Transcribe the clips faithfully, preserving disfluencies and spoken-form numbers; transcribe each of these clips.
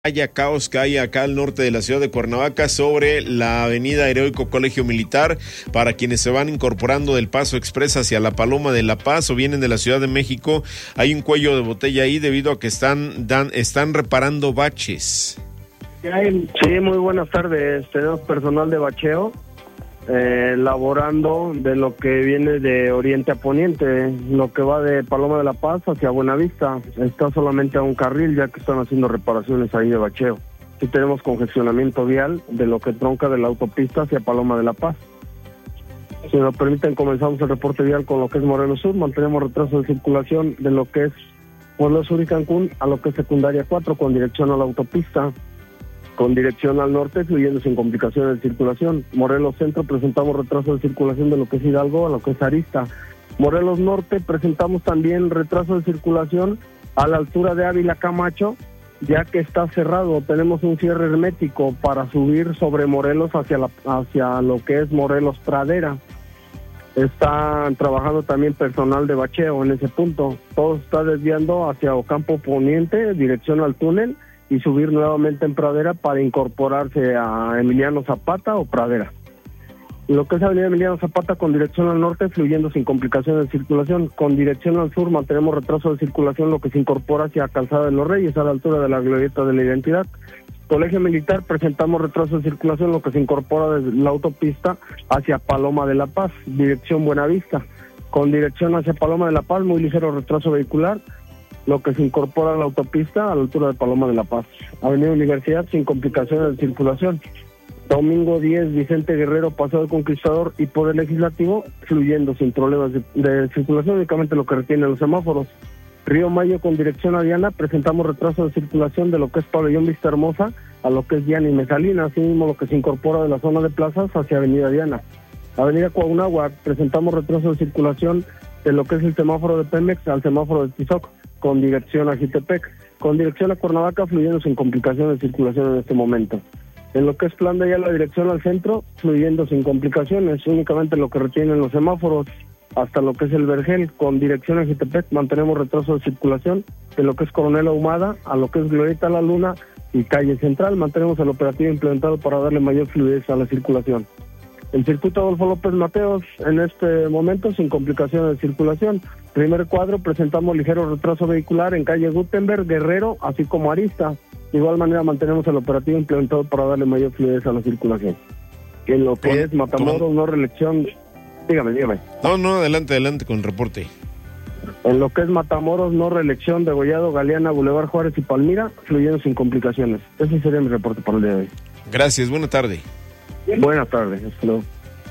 haya caos que hay acá al norte de la ciudad de Cuernavaca sobre la avenida Heroico Colegio Militar. Para quienes se van incorporando del Paso Express hacia la Paloma de la Paz o vienen de la Ciudad de México, hay un cuello de botella ahí debido a que están, dan, están reparando baches. Sí, muy buenas tardes. Tenemos personal de bacheo eh, laborando de lo que viene de oriente a poniente, lo que va de Paloma de la Paz hacia Buenavista. Está solamente a un carril, ya que están haciendo reparaciones ahí de bacheo. Sí tenemos congestionamiento vial de lo que tronca de la autopista hacia Paloma de la Paz. Si nos permiten, comenzamos el reporte vial con lo que es Morelos Sur. Mantenemos retraso de circulación de lo que es Morelos Sur y Cancún a lo que es secundaria cuatro con dirección a la autopista. Con dirección al norte, fluyendo sin complicaciones de circulación. Morelos Centro presentamos retraso de circulación de lo que es Hidalgo a lo que es Arista. Morelos Norte presentamos también retraso de circulación a la altura de Ávila Camacho, ya que está cerrado. Tenemos un cierre hermético para subir sobre Morelos hacia, la, hacia lo que es Morelos Pradera. Están trabajando también personal de bacheo en ese punto. Todo se está desviando hacia Ocampo Poniente, dirección al túnel, y subir nuevamente en Pradera para incorporarse a Emiliano Zapata o Pradera. Lo que es Avenida Emiliano Zapata con dirección al norte, fluyendo sin complicaciones de circulación. Con dirección al sur mantenemos retraso de circulación, lo que se incorpora hacia Calzada de los Reyes, a la altura de la Glorieta de la Identidad. Colegio Militar presentamos retraso de circulación, lo que se incorpora desde la autopista hacia Paloma de la Paz, dirección Buenavista. Con dirección hacia Paloma de la Paz, muy ligero retraso vehicular, lo que se incorpora a la autopista a la altura de Paloma de la Paz. Avenida Universidad sin complicaciones de circulación. Domingo diez, Vicente Guerrero, Paseo del Conquistador y Poder Legislativo, fluyendo sin problemas de, de circulación, únicamente lo que retienen los semáforos. Río Mayo con dirección a Diana, presentamos retraso de circulación de lo que es Pabellón Vista Hermosa a lo que es Diana y Mesalina, así mismo lo que se incorpora de la zona de plazas hacia Avenida Diana. Avenida Coahuinagua, presentamos retraso de circulación de lo que es el semáforo de Pemex al semáforo de Tizoc, con dirección a Jitepec, con dirección a Cuernavaca, fluyendo sin complicaciones de circulación en este momento. En lo que es Plan de Ayala, la dirección al centro, fluyendo sin complicaciones, únicamente lo que retienen los semáforos, hasta lo que es el Vergel, con dirección a Jitepec, mantenemos retraso de circulación, de lo que es Coronel Ahumada, a lo que es Glorieta La Luna y Calle Central, mantenemos el operativo implementado para darle mayor fluidez a la circulación. El circuito Adolfo López Mateos, en este momento, sin complicaciones de circulación. Primer cuadro, presentamos ligero retraso vehicular en calle Gutenberg, Guerrero, así como Arista. De igual manera, mantenemos el operativo implementado para darle mayor fluidez a la circulación. En lo que con, es Matamoros, con... no reelección... Dígame, dígame. No, no, adelante, adelante con el reporte. En lo que es Matamoros, no reelección, Degollado, Galeana, Boulevard Juárez y Palmira, fluyendo sin complicaciones. Ese sería mi reporte para el día de hoy. Gracias, buena tarde. Buenas tardes, hasta luego.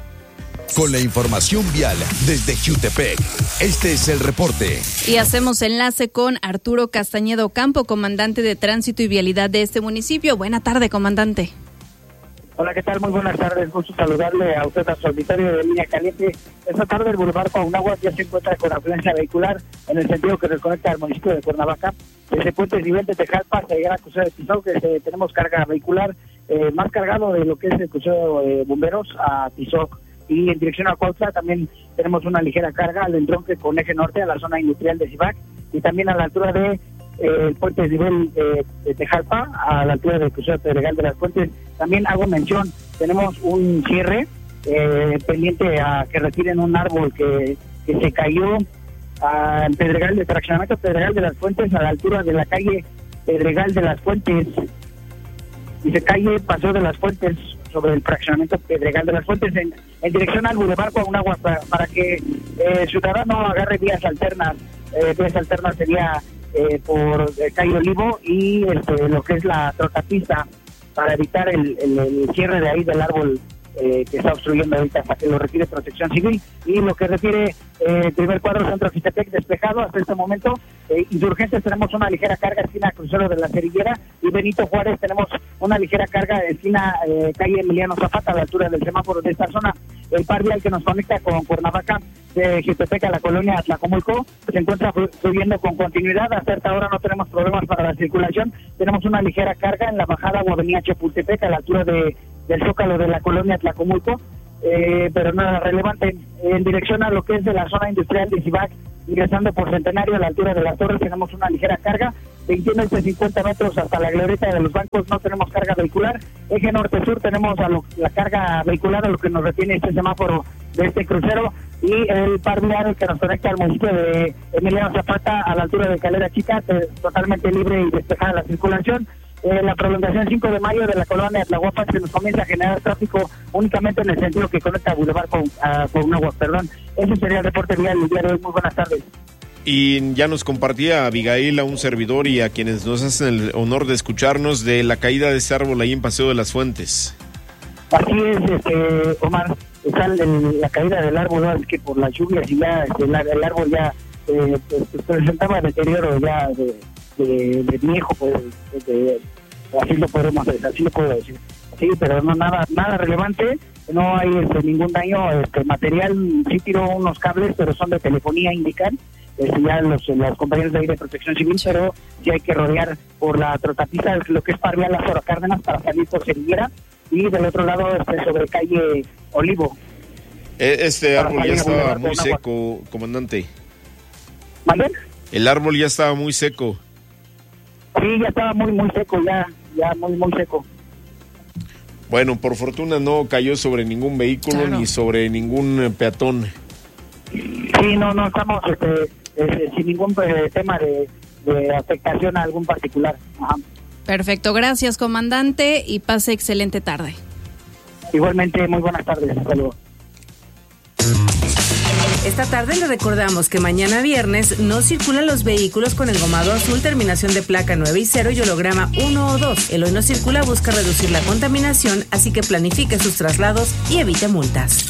Con la información vial desde Jutepec, este es el reporte. Y hacemos enlace con Arturo Castañeda Ocampo, comandante de Tránsito y Vialidad de este municipio. Buena tarde, comandante. Hola, ¿qué tal? Muy buenas tardes. Gusto saludarle a usted, a su auditorio de Línea Caliente. Esta tarde el Boulevard Coahuinagua ya se encuentra con afluencia vehicular en el sentido que nos conecta al municipio de Cuernavaca. Desde Puente Nivel de Tejalpa hasta llegar a Crucero de Tizoc, que tenemos carga vehicular eh, más cargado de lo que es el crucero de bomberos a Tizoc. Y en dirección a Cuautla también tenemos una ligera carga al entronque con eje norte a la zona industrial de Cibac y también a la altura de eh, el puente de nivel eh, de Tejalpa, a la altura del crucero Pedregal de las Fuentes. También hago mención, tenemos un cierre eh, pendiente a que retiren un árbol que, que se cayó al Pedregal de fraccionamiento Pedregal de las Fuentes a la altura de la calle Pedregal de las Fuentes. Y se calle Paseo de las Fuentes sobre el fraccionamiento Pedregal de las Fuentes en, en dirección al Boulevard Coahuinagua para, para que eh, el ciudadano agarre vías alternas. Eh, vías alternas sería eh, por eh, calle Olivo y este, lo que es la trotapista para evitar el, el, el cierre de ahí del árbol eh, que está obstruyendo ahorita hasta que lo retire Protección Civil. Y lo que refiere el eh, primer cuadro, Centro Jitepec despejado hasta este momento. Eh, Insurgentes tenemos una ligera carga esquina Crucero de la Cerillera y Benito Juárez tenemos una ligera carga esquina eh, calle Emiliano Zapata a la altura del semáforo de esta zona. El par vial que nos conecta con Cuernavaca de Jitepec a la colonia Tlacomulco se encuentra fluyendo con continuidad. Hasta esta hora no tenemos problemas para la circulación. Tenemos una ligera carga en la bajada o avenida Chapultepec a la altura de del Zócalo de la colonia Tlacomulco, eh, pero nada relevante. En dirección a lo que es de la zona industrial de Cibac, ingresando por Centenario a la altura de las Torres tenemos una ligera carga, veintiuno y cincuenta metros hasta la glorieta de los bancos no tenemos carga vehicular, eje norte-sur tenemos a lo, la carga vehicular a lo que nos retiene este semáforo de este crucero, y el par vial que nos conecta al municipio de Emiliano Zapata a la altura de Calera Chica, totalmente libre y despejada la circulación. Eh, la prolongación cinco de mayo de la colonia Tlahuapan se nos comienza a generar tráfico únicamente en el sentido que conecta a Boulevard con, a, con Agua, perdón. Ese sería el reporte vial del día de hoy. Muy buenas tardes. Y ya nos compartía Abigail, a un servidor y a quienes nos hacen el honor de escucharnos, de la caída de ese árbol ahí en Paseo de las Fuentes. Así es, este, Omar, está el, la caída del árbol, ¿no? Es que por las lluvias y ya este, el, el árbol ya eh, pues, presentaba deterioro ya de, de, de viejo, pues, de, así lo podemos así lo puedo decir. Sí, pero no nada nada relevante, no hay este, ningún daño, este material, sí tiró unos cables, pero son de telefonía, indican, este, ya los, los compañeros de ahí de Protección Civil, pero sí hay que rodear por la trotapista, lo que es Parvial Lázaro Cárdenas, para salir por Cerillera, y del otro lado este, sobre calle Olivo. Este árbol ya estaba muy seco, comandante. ¿Vale? El árbol ya estaba muy seco. Sí, ya estaba muy, muy seco, ya, ya muy, muy seco. Bueno, por fortuna no cayó sobre ningún vehículo, claro, ni sobre ningún peatón. Sí, no, no estamos este, este, sin ningún eh, tema de, de afectación a algún particular. Ajá. Perfecto, gracias, comandante, y pase excelente tarde. Igualmente, muy buenas tardes, hasta luego. Esta tarde le recordamos que mañana viernes no circulan los vehículos con el gomado azul, terminación de placa nueve y cero y holograma uno o dos. El hoy no circula busca reducir la contaminación, así que planifique sus traslados y evite multas.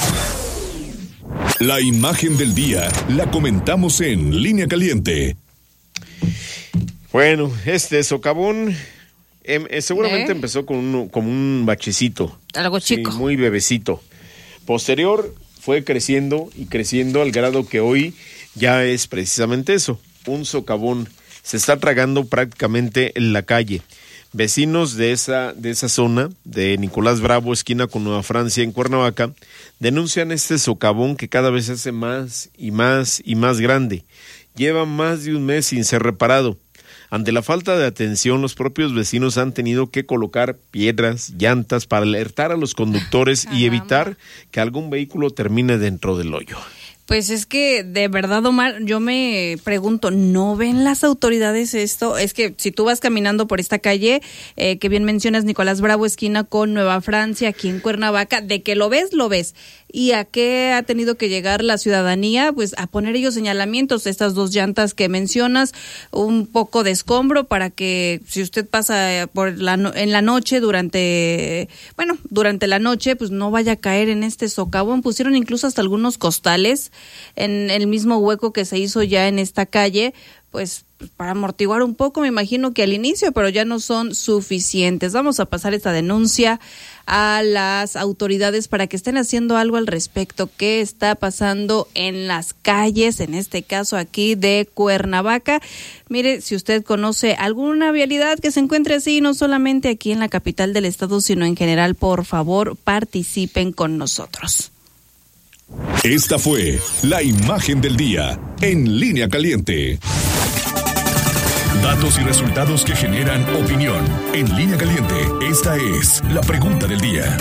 La imagen del día la comentamos en Línea Caliente. Bueno, este socavón eh, eh, seguramente ¿Eh? empezó con un, como un bachecito. Algo chico. Sí, muy bebecito. Posterior fue creciendo y creciendo al grado que hoy ya es precisamente eso, un socavón. Se está tragando prácticamente en la calle. Vecinos de esa, de esa zona, de Nicolás Bravo, esquina con Nueva Francia, en Cuernavaca, denuncian este socavón que cada vez se hace más y más y más grande. Lleva más de un mes sin ser reparado. Ante la falta de atención, los propios vecinos han tenido que colocar piedras, llantas para alertar a los conductores y evitar que algún vehículo termine dentro del hoyo. Pues es que de verdad, Omar, yo me pregunto, ¿no ven las autoridades esto? Es que si tú vas caminando por esta calle, eh, que bien mencionas, Nicolás Bravo, esquina con Nueva Francia, aquí en Cuernavaca, de que lo ves, lo ves. ¿Y a qué ha tenido que llegar la ciudadanía? Pues a poner ellos señalamientos, estas dos llantas que mencionas, un poco de escombro para que si usted pasa por la no- en la noche durante, bueno, durante la noche, pues no vaya a caer en este socavón. Pusieron incluso hasta algunos costales en el mismo hueco que se hizo ya en esta calle, pues para amortiguar un poco, me imagino que al inicio, pero ya no son suficientes. Vamos a pasar esta denuncia a las autoridades para que estén haciendo algo al respecto. ¿Qué está pasando en las calles, en este caso aquí de Cuernavaca? Mire, si usted conoce alguna vialidad que se encuentre así, no solamente aquí en la capital del estado, sino en general, por favor, participen con nosotros. Esta fue la imagen del día en Línea Caliente. Datos y resultados que generan opinión. En Línea Caliente, esta es la pregunta del día.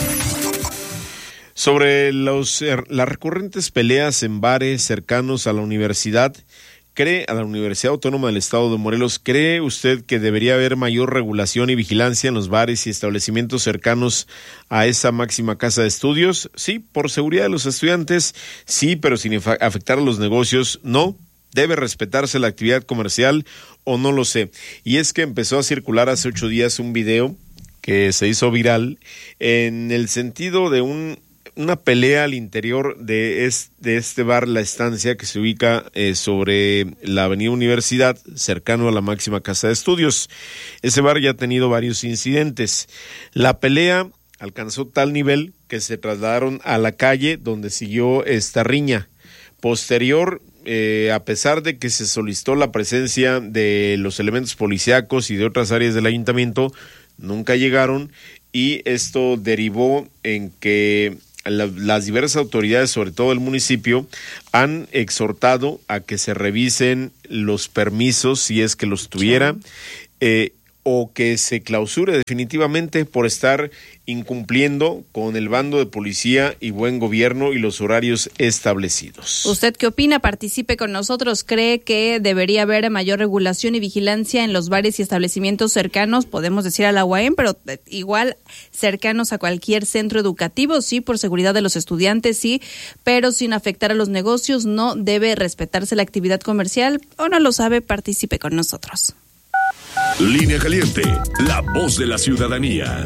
Sobre los, er, las recurrentes peleas en bares cercanos a la universidad, ¿cree, a la Universidad Autónoma del Estado de Morelos, cree usted que debería haber mayor regulación y vigilancia en los bares y establecimientos cercanos a esa máxima casa de estudios? Sí, por seguridad de los estudiantes, sí, pero sin afectar a los negocios, no. ¿Debe respetarse la actividad comercial o no lo sé? Y es que empezó a circular hace ocho días un video que se hizo viral en el sentido de un una pelea al interior de este, de este bar La Estancia, que se ubica eh, sobre la avenida Universidad, cercano a la máxima casa de estudios. Ese bar ya ha tenido varios incidentes. La pelea alcanzó tal nivel que se trasladaron a la calle donde siguió esta riña. Posterior, eh, a pesar de que se solicitó la presencia de los elementos policíacos y de otras áreas del ayuntamiento, nunca llegaron, y esto derivó en que la, las diversas autoridades, sobre todo el municipio, han exhortado a que se revisen los permisos, si es que los tuviera, eh, o que se clausure definitivamente por estar incumpliendo con el bando de policía y buen gobierno y los horarios establecidos. ¿Usted qué opina? Participe con nosotros. ¿Cree que debería haber mayor regulación y vigilancia en los bares y establecimientos cercanos? Podemos decir a la U A M, pero igual cercanos a cualquier centro educativo, sí, por seguridad de los estudiantes, sí, pero sin afectar a los negocios. ¿No debe respetarse la actividad comercial? ¿O no lo sabe? Participe con nosotros. Línea Caliente, la voz de la ciudadanía.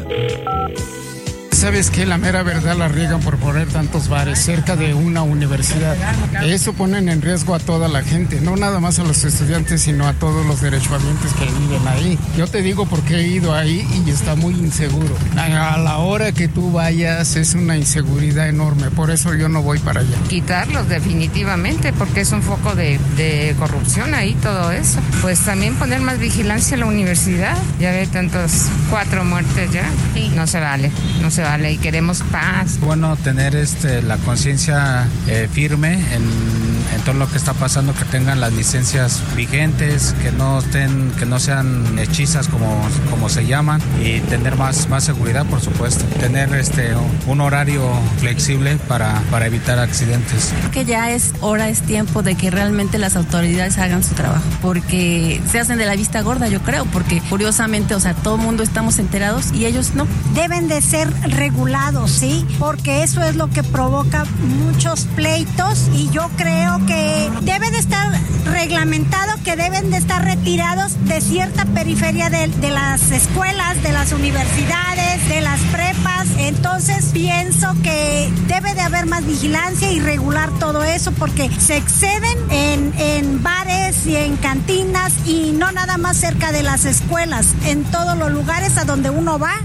¿Sabes qué? La mera verdad la riegan por poner tantos bares cerca de una universidad. Eso ponen en riesgo a toda la gente, no nada más a los estudiantes, sino a todos los derechohabientes que viven ahí. Yo te digo porque he ido ahí y está muy inseguro. A la hora que tú vayas es una inseguridad enorme, por eso yo no voy para allá. Quitarlos definitivamente, porque es un foco de, de corrupción ahí todo eso. Pues también poner más vigilancia en la universidad. Ya ve tantos, cuatro muertes ya. Sí. No se vale, no se vale. Vale, y queremos paz. Bueno, tener este la conciencia eh, firme en, en todo lo que está pasando, que tengan las licencias vigentes, que no estén, que no sean hechizas como, como se llaman, y tener más, más seguridad, por supuesto. Tener este un horario flexible para, para evitar accidentes. Que ya es hora, es tiempo de que realmente las autoridades hagan su trabajo, porque se hacen de la vista gorda, yo creo, porque curiosamente, o sea, todo el mundo estamos enterados y ellos no. Deben de ser regulados, ¿sí? Porque eso es lo que provoca muchos pleitos y yo creo que debe de estar reglamentado, que deben de estar retirados de cierta periferia de, de las escuelas, de las universidades, de las prepas. Entonces pienso que debe de haber más vigilancia y regular todo eso, porque se exceden en, en bares y en cantinas, y no nada más cerca de las escuelas, en todos los lugares a donde uno va.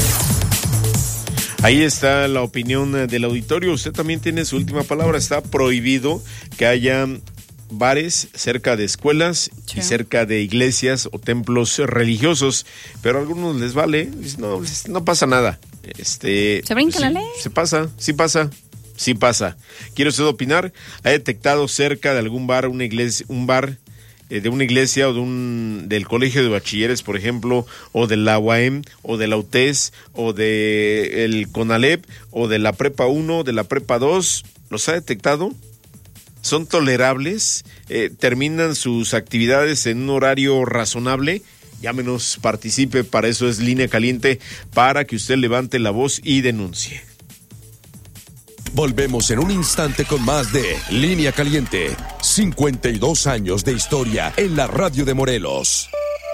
Ahí está la opinión del auditorio. Usted también tiene su última palabra. Está prohibido que haya bares cerca de escuelas, sí, y cerca de iglesias o templos religiosos, pero a algunos les vale, no, no pasa nada. Este, ¿Se brinca sí, la ley? Se pasa, sí pasa, sí pasa. ¿Quiere usted opinar? ¿Ha detectado cerca de algún bar, una iglesia, un bar de una iglesia o de un del colegio de bachilleres, por ejemplo, o de la U A M, o de la U T E S, o de el CONALEP, o de la Prepa uno, de la Prepa dos? ¿Los ha detectado? ¿Son tolerables? Eh, ¿Terminan sus actividades en un horario razonable? Llámenos, participe, para eso es Línea Caliente, para que usted levante la voz y denuncie. Volvemos en un instante con más de Línea Caliente. cincuenta y dos años de historia en la radio de Morelos.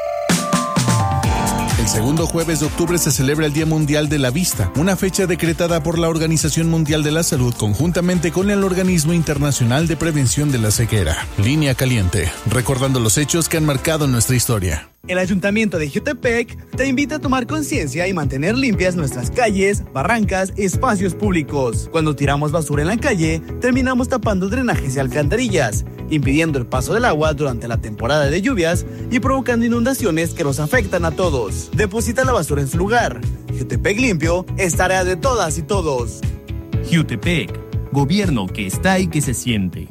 El segundo jueves de octubre se celebra el Día Mundial de la Vista, una fecha decretada por la Organización Mundial de la Salud conjuntamente con el Organismo Internacional de Prevención de la Ceguera. Línea Caliente, recordando los hechos que han marcado nuestra historia. El Ayuntamiento de Jutepec te invita a tomar conciencia y mantener limpias nuestras calles, barrancas y espacios públicos. Cuando tiramos basura en la calle, terminamos tapando drenajes y alcantarillas, impidiendo el paso del agua durante la temporada de lluvias y provocando inundaciones que nos afectan a todos. Deposita la basura en su lugar. Jutepec limpio es tarea de todas y todos. Jutepec, gobierno que está y que se siente.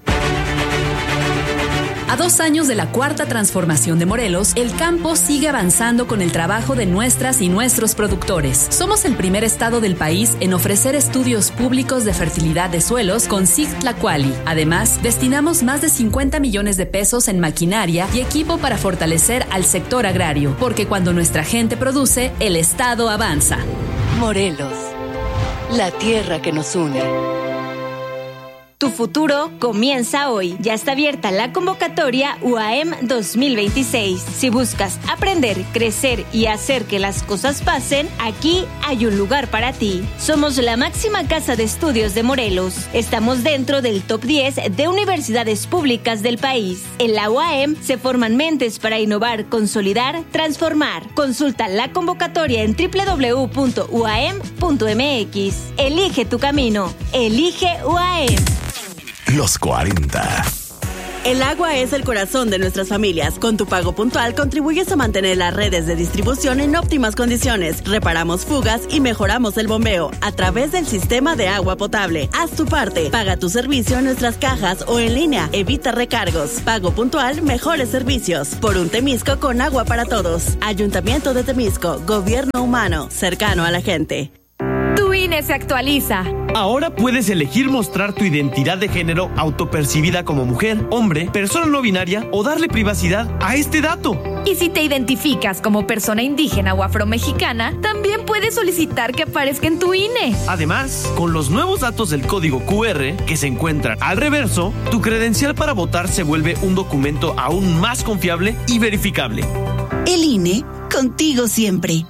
A dos años de la cuarta transformación de Morelos, el campo sigue avanzando con el trabajo de nuestras y nuestros productores. Somos el primer estado del país en ofrecer estudios públicos de fertilidad de suelos con S I G Tlacuali. Además, destinamos más de cincuenta millones de pesos en maquinaria y equipo para fortalecer al sector agrario, porque cuando nuestra gente produce, el estado avanza. Morelos, la tierra que nos une. Tu futuro comienza hoy. Ya está abierta la convocatoria U A M dos mil veintiséis. Si buscas aprender, crecer y hacer que las cosas pasen, aquí hay un lugar para ti. Somos la máxima casa de estudios de Morelos. Estamos dentro del top diez de universidades públicas del país. En la U A M se forman mentes para innovar, consolidar, transformar. Consulta la convocatoria en doble u doble u doble u punto u a m punto m x. Elige tu camino. Elige U A M. Los cuarenta. El agua es el corazón de nuestras familias. Con tu pago puntual contribuyes a mantener las redes de distribución en óptimas condiciones. Reparamos fugas y mejoramos el bombeo a través del sistema de agua potable. Haz tu parte. Paga tu servicio en nuestras cajas o en línea. Evita recargos. Pago puntual, mejores servicios. Por un Temisco con agua para todos. Ayuntamiento de Temisco. Gobierno humano. Cercano a la gente. Tu I N E se actualiza. Ahora puedes elegir mostrar tu identidad de género autopercibida como mujer, hombre, persona no binaria o darle privacidad a este dato. Y si te identificas como persona indígena o afromexicana, también puedes solicitar que aparezca en tu I N E. Además, con los nuevos datos del código Q R que se encuentran al reverso, tu credencial para votar se vuelve un documento aún más confiable y verificable. El I N E, contigo siempre.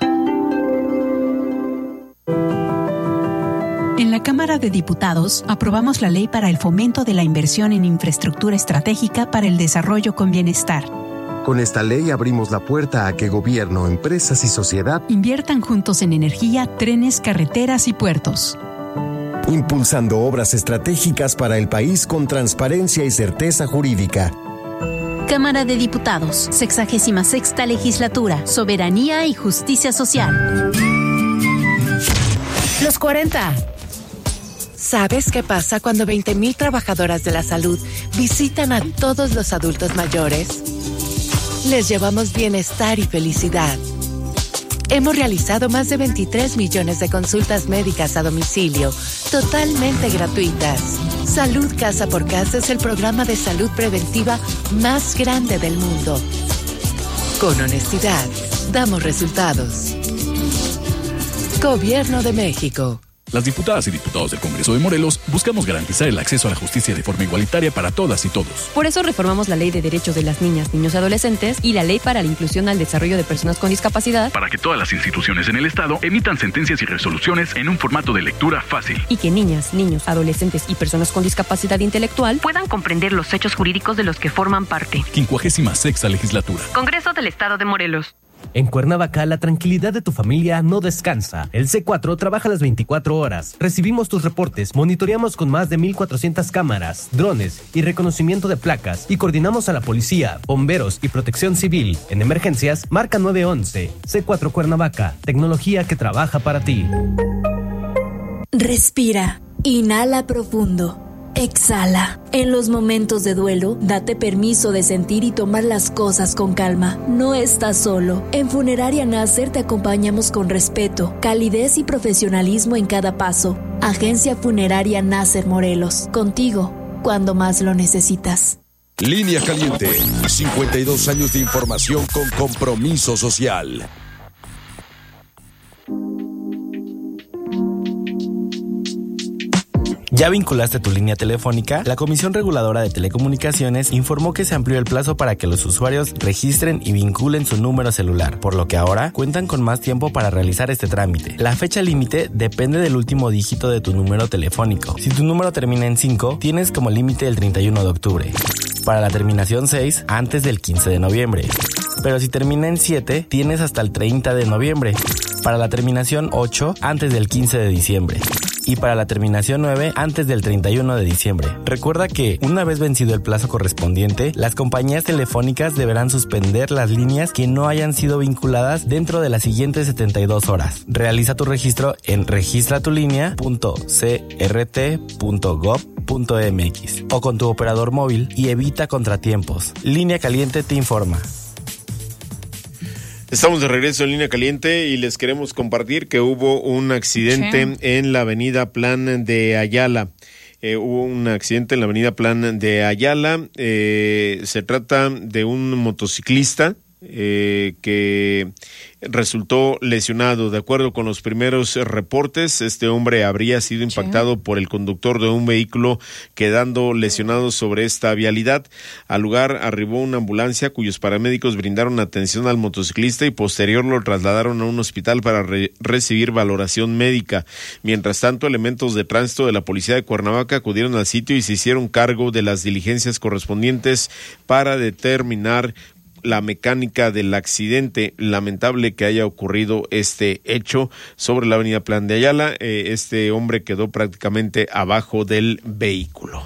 En la Cámara de Diputados aprobamos la Ley para el Fomento de la Inversión en Infraestructura Estratégica para el Desarrollo con Bienestar. Con esta ley abrimos la puerta a que gobierno, empresas y sociedad inviertan juntos en energía, trenes, carreteras y puertos. Impulsando obras estratégicas para el país con transparencia y certeza jurídica. Cámara de Diputados, sexagésima sexta Legislatura, Soberanía y Justicia Social. Los cuarenta. ¿Sabes qué pasa cuando veinte mil trabajadoras de la salud visitan a todos los adultos mayores? Les llevamos bienestar y felicidad. Hemos realizado más de veintitrés millones de consultas médicas a domicilio, totalmente gratuitas. Salud Casa por Casa es el programa de salud preventiva más grande del mundo. Con honestidad, damos resultados. Gobierno de México. Las diputadas y diputados del Congreso de Morelos buscamos garantizar el acceso a la justicia de forma igualitaria para todas y todos. Por eso reformamos la Ley de Derechos de las Niñas, Niños y Adolescentes y la Ley para la Inclusión al Desarrollo de Personas con Discapacidad, para que todas las instituciones en el Estado emitan sentencias y resoluciones en un formato de lectura fácil. Y que niñas, niños, adolescentes y personas con discapacidad intelectual puedan comprender los hechos jurídicos de los que forman parte. quincuagésima sexta Legislatura. Congreso del Estado de Morelos. En Cuernavaca, la tranquilidad de tu familia no descansa. El C cuatro trabaja las veinticuatro horas. Recibimos tus reportes, monitoreamos con más de mil cuatrocientas cámaras, drones y reconocimiento de placas y coordinamos a la policía, bomberos y protección civil. En emergencias, marca nueve once. C cuatro Cuernavaca, tecnología que trabaja para ti. Respira. Inhala profundo. Exhala. En los momentos de duelo, date permiso de sentir y tomar las cosas con calma. No estás solo. En Funeraria Nasser te acompañamos con respeto, calidez y profesionalismo en cada paso. Agencia Funeraria Nasser Morelos. Contigo, cuando más lo necesitas. Línea Caliente. cincuenta y dos años de información con compromiso social. ¿Ya vinculaste tu línea telefónica? La Comisión Reguladora de Telecomunicaciones informó que se amplió el plazo para que los usuarios registren y vinculen su número celular, por lo que ahora cuentan con más tiempo para realizar este trámite. La fecha límite depende del último dígito de tu número telefónico. Si tu número termina en cinco, tienes como límite el treinta y uno de octubre. Para la terminación seis, antes del quince de noviembre. Pero si termina en siete, tienes hasta el treinta de noviembre. Para la terminación ocho, antes del quince de diciembre. Y para la terminación nueve, antes del treinta y uno de diciembre. Recuerda que, una vez vencido el plazo correspondiente, las compañías telefónicas deberán suspender las líneas que no hayan sido vinculadas dentro de las siguientes setenta y dos horas. Realiza tu registro en registratulinea punto c r t punto gov punto m x o con tu operador móvil y evita contratiempos. Línea Caliente te informa. Estamos de regreso en Línea Caliente y les queremos compartir que hubo un accidente sí. en la avenida Plan de Ayala. Eh, hubo un accidente en la avenida Plan de Ayala. Eh, se trata de un motociclista eh, que resultó lesionado. De acuerdo con los primeros reportes, este hombre habría sido impactado sí. por el conductor de un vehículo, quedando lesionado sobre esta vialidad. Al lugar arribó una ambulancia cuyos paramédicos brindaron atención al motociclista y posterior lo trasladaron a un hospital para re- recibir valoración médica. Mientras tanto, elementos de tránsito de la policía de Cuernavaca acudieron al sitio y se hicieron cargo de las diligencias correspondientes para determinar la mecánica del accidente. Lamentable que haya ocurrido este hecho sobre la avenida Plan de Ayala. Eh, este hombre quedó prácticamente abajo del vehículo.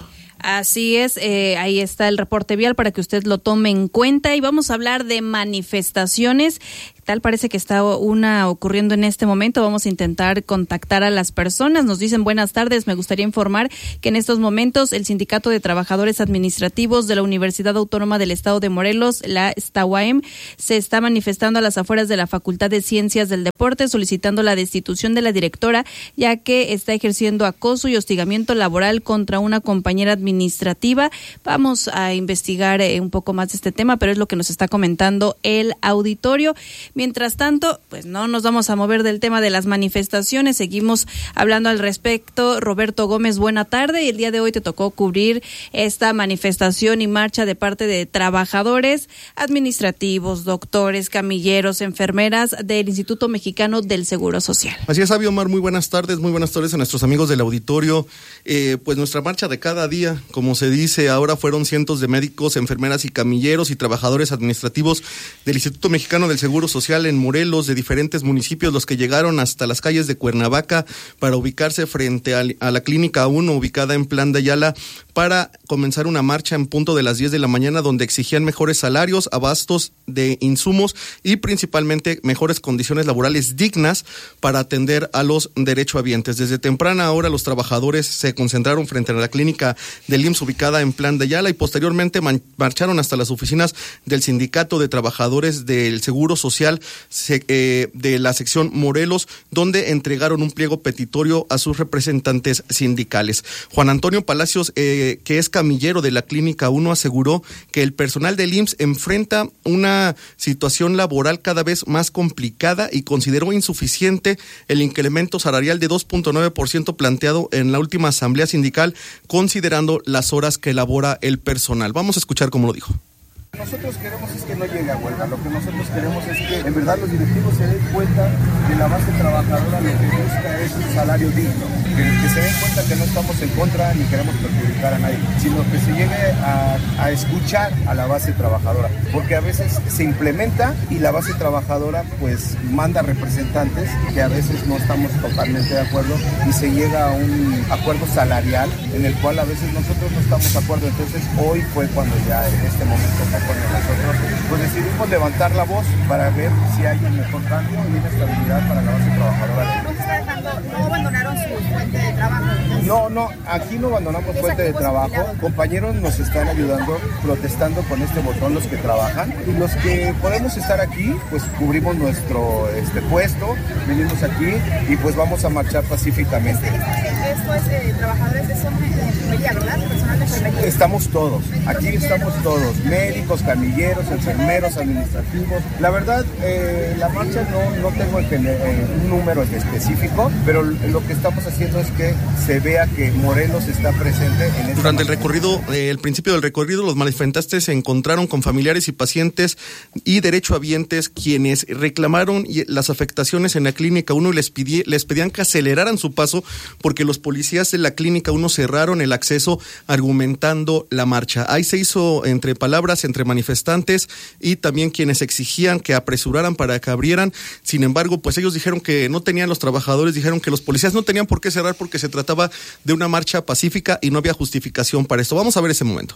Así es, eh, ahí está el reporte vial para que usted lo tome en cuenta y vamos a hablar de manifestaciones. Tal parece que está una ocurriendo en este momento. Vamos a intentar contactar a las personas. Nos dicen buenas tardes. Me gustaría informar que en estos momentos el Sindicato de Trabajadores Administrativos de la Universidad Autónoma del Estado de Morelos, la STAUAEM, se está manifestando a las afueras de la Facultad de Ciencias del Deporte solicitando la destitución de la directora, ya que está ejerciendo acoso y hostigamiento laboral contra una compañera administrativa. Vamos a investigar eh, un poco más de este tema, pero es lo que nos está comentando el auditorio. Mientras tanto, pues no nos vamos a mover del tema de las manifestaciones, seguimos hablando al respecto. Roberto Gómez, buena tarde, y el día de hoy te tocó cubrir esta manifestación y marcha de parte de trabajadores administrativos, doctores, camilleros, enfermeras del Instituto Mexicano del Seguro Social. Así es, Avi Omar, muy buenas tardes, muy buenas tardes a nuestros amigos del auditorio. Eh, pues nuestra marcha de cada día, como se dice, ahora fueron cientos de médicos, enfermeras y camilleros y trabajadores administrativos del Instituto Mexicano del Seguro Social en Morelos, de diferentes municipios, los que llegaron hasta las calles de Cuernavaca para ubicarse frente a, a la Clínica uno, ubicada en Plan de Ayala, para comenzar una marcha en punto de las diez de la mañana, donde exigían mejores salarios, abastos de insumos y principalmente mejores condiciones laborales dignas para atender a los derechohabientes. Desde temprana hora los trabajadores se concentraron frente a la clínica del I M S S ubicada en Plan de Ayala y posteriormente man- marcharon hasta las oficinas del Sindicato de Trabajadores del Seguro Social se, eh, de la sección Morelos, donde entregaron un pliego petitorio a sus representantes sindicales. Juan Antonio Palacios, eh, que es camillero de la Clínica uno, aseguró que el personal del I M S S enfrenta una situación laboral cada vez más complicada y consideró insuficiente el incremento salarial de dos punto nueve por ciento planteado en la última asamblea sindical, considerando las horas que elabora el personal. Vamos a escuchar cómo lo dijo. Nosotros queremos es que no llegue a huelga, lo que nosotros queremos es que en verdad los directivos se den cuenta que la base trabajadora lo que busca es un salario digno, que, que se den cuenta que no estamos en contra ni queremos perjudicar a nadie, sino que se llegue a, a escuchar a la base trabajadora, porque a veces se implementa y la base trabajadora pues manda representantes que a veces no estamos totalmente de acuerdo y se llega a un acuerdo salarial en el cual a veces nosotros no estamos de acuerdo. Entonces hoy fue cuando ya en este momento con nosotros, pues decidimos levantar la voz para ver si hay un mejor cambio y una estabilidad para la base trabajadora. ¿No está dejando, no abandonaron su fuente de trabajo? No, no, aquí no abandonamos fuente de trabajo. Compañeros nos están ayudando, protestando con este botón los que trabajan, y los que podemos estar aquí, pues cubrimos nuestro este puesto, venimos aquí y pues vamos a marchar pacíficamente. Esto es eh, trabajadores de zona de enfermería, ¿verdad? Personal de enfermería. Estamos todos, aquí estamos todos, médicos, camilleros, enfermeros, administrativos. La verdad, eh, la marcha no, no tengo el, eh, un número específico, pero lo que estamos haciendo es que se vea que Morelos está presente en esta Durante el marcha. recorrido, eh, el principio del recorrido, los manifestantes se encontraron con familiares y pacientes y derechohabientes quienes reclamaron las afectaciones en la Clínica uno y les, pidi- les pedían que aceleraran su paso porque los policías de la Clínica uno cerraron el acceso argumentando la marcha. Ahí se hizo entre palabras, entre manifestantes y también quienes exigían que apresuraran para que abrieran. Sin embargo, pues ellos dijeron que no tenían, los trabajadores dijeron que los policías no tenían por qué cerrar porque se trataba de una marcha pacífica y no había justificación para esto. Vamos a ver ese momento.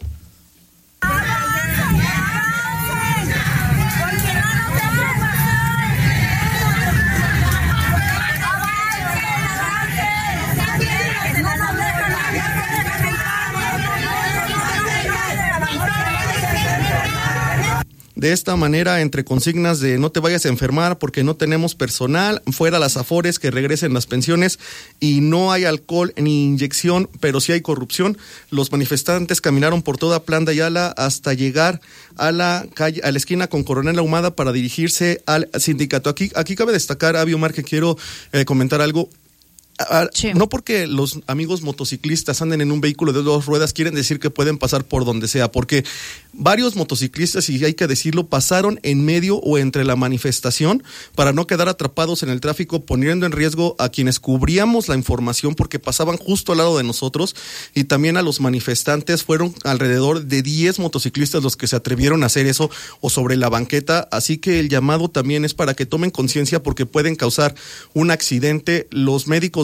De esta manera, entre consignas de no te vayas a enfermar porque no tenemos personal, fuera las afores, que regresen las pensiones y no hay alcohol ni inyección, pero sí hay corrupción, los manifestantes caminaron por toda Plan de Ayala hasta llegar a la calle, a la esquina con Coronel Ahumada para dirigirse al sindicato. Aquí, aquí cabe destacar, Avi Omar, que quiero eh, comentar algo. Ah, sí. No porque los amigos motociclistas anden en un vehículo de dos ruedas quieren decir que pueden pasar por donde sea, porque varios motociclistas, y hay que decirlo, pasaron en medio o entre la manifestación para no quedar atrapados en el tráfico, poniendo en riesgo a quienes cubríamos la información porque pasaban justo al lado de nosotros, y también a los manifestantes. Fueron alrededor de diez motociclistas los que se atrevieron a hacer eso o sobre la banqueta, así que el llamado también es para que tomen conciencia porque pueden causar un accidente. Los médicos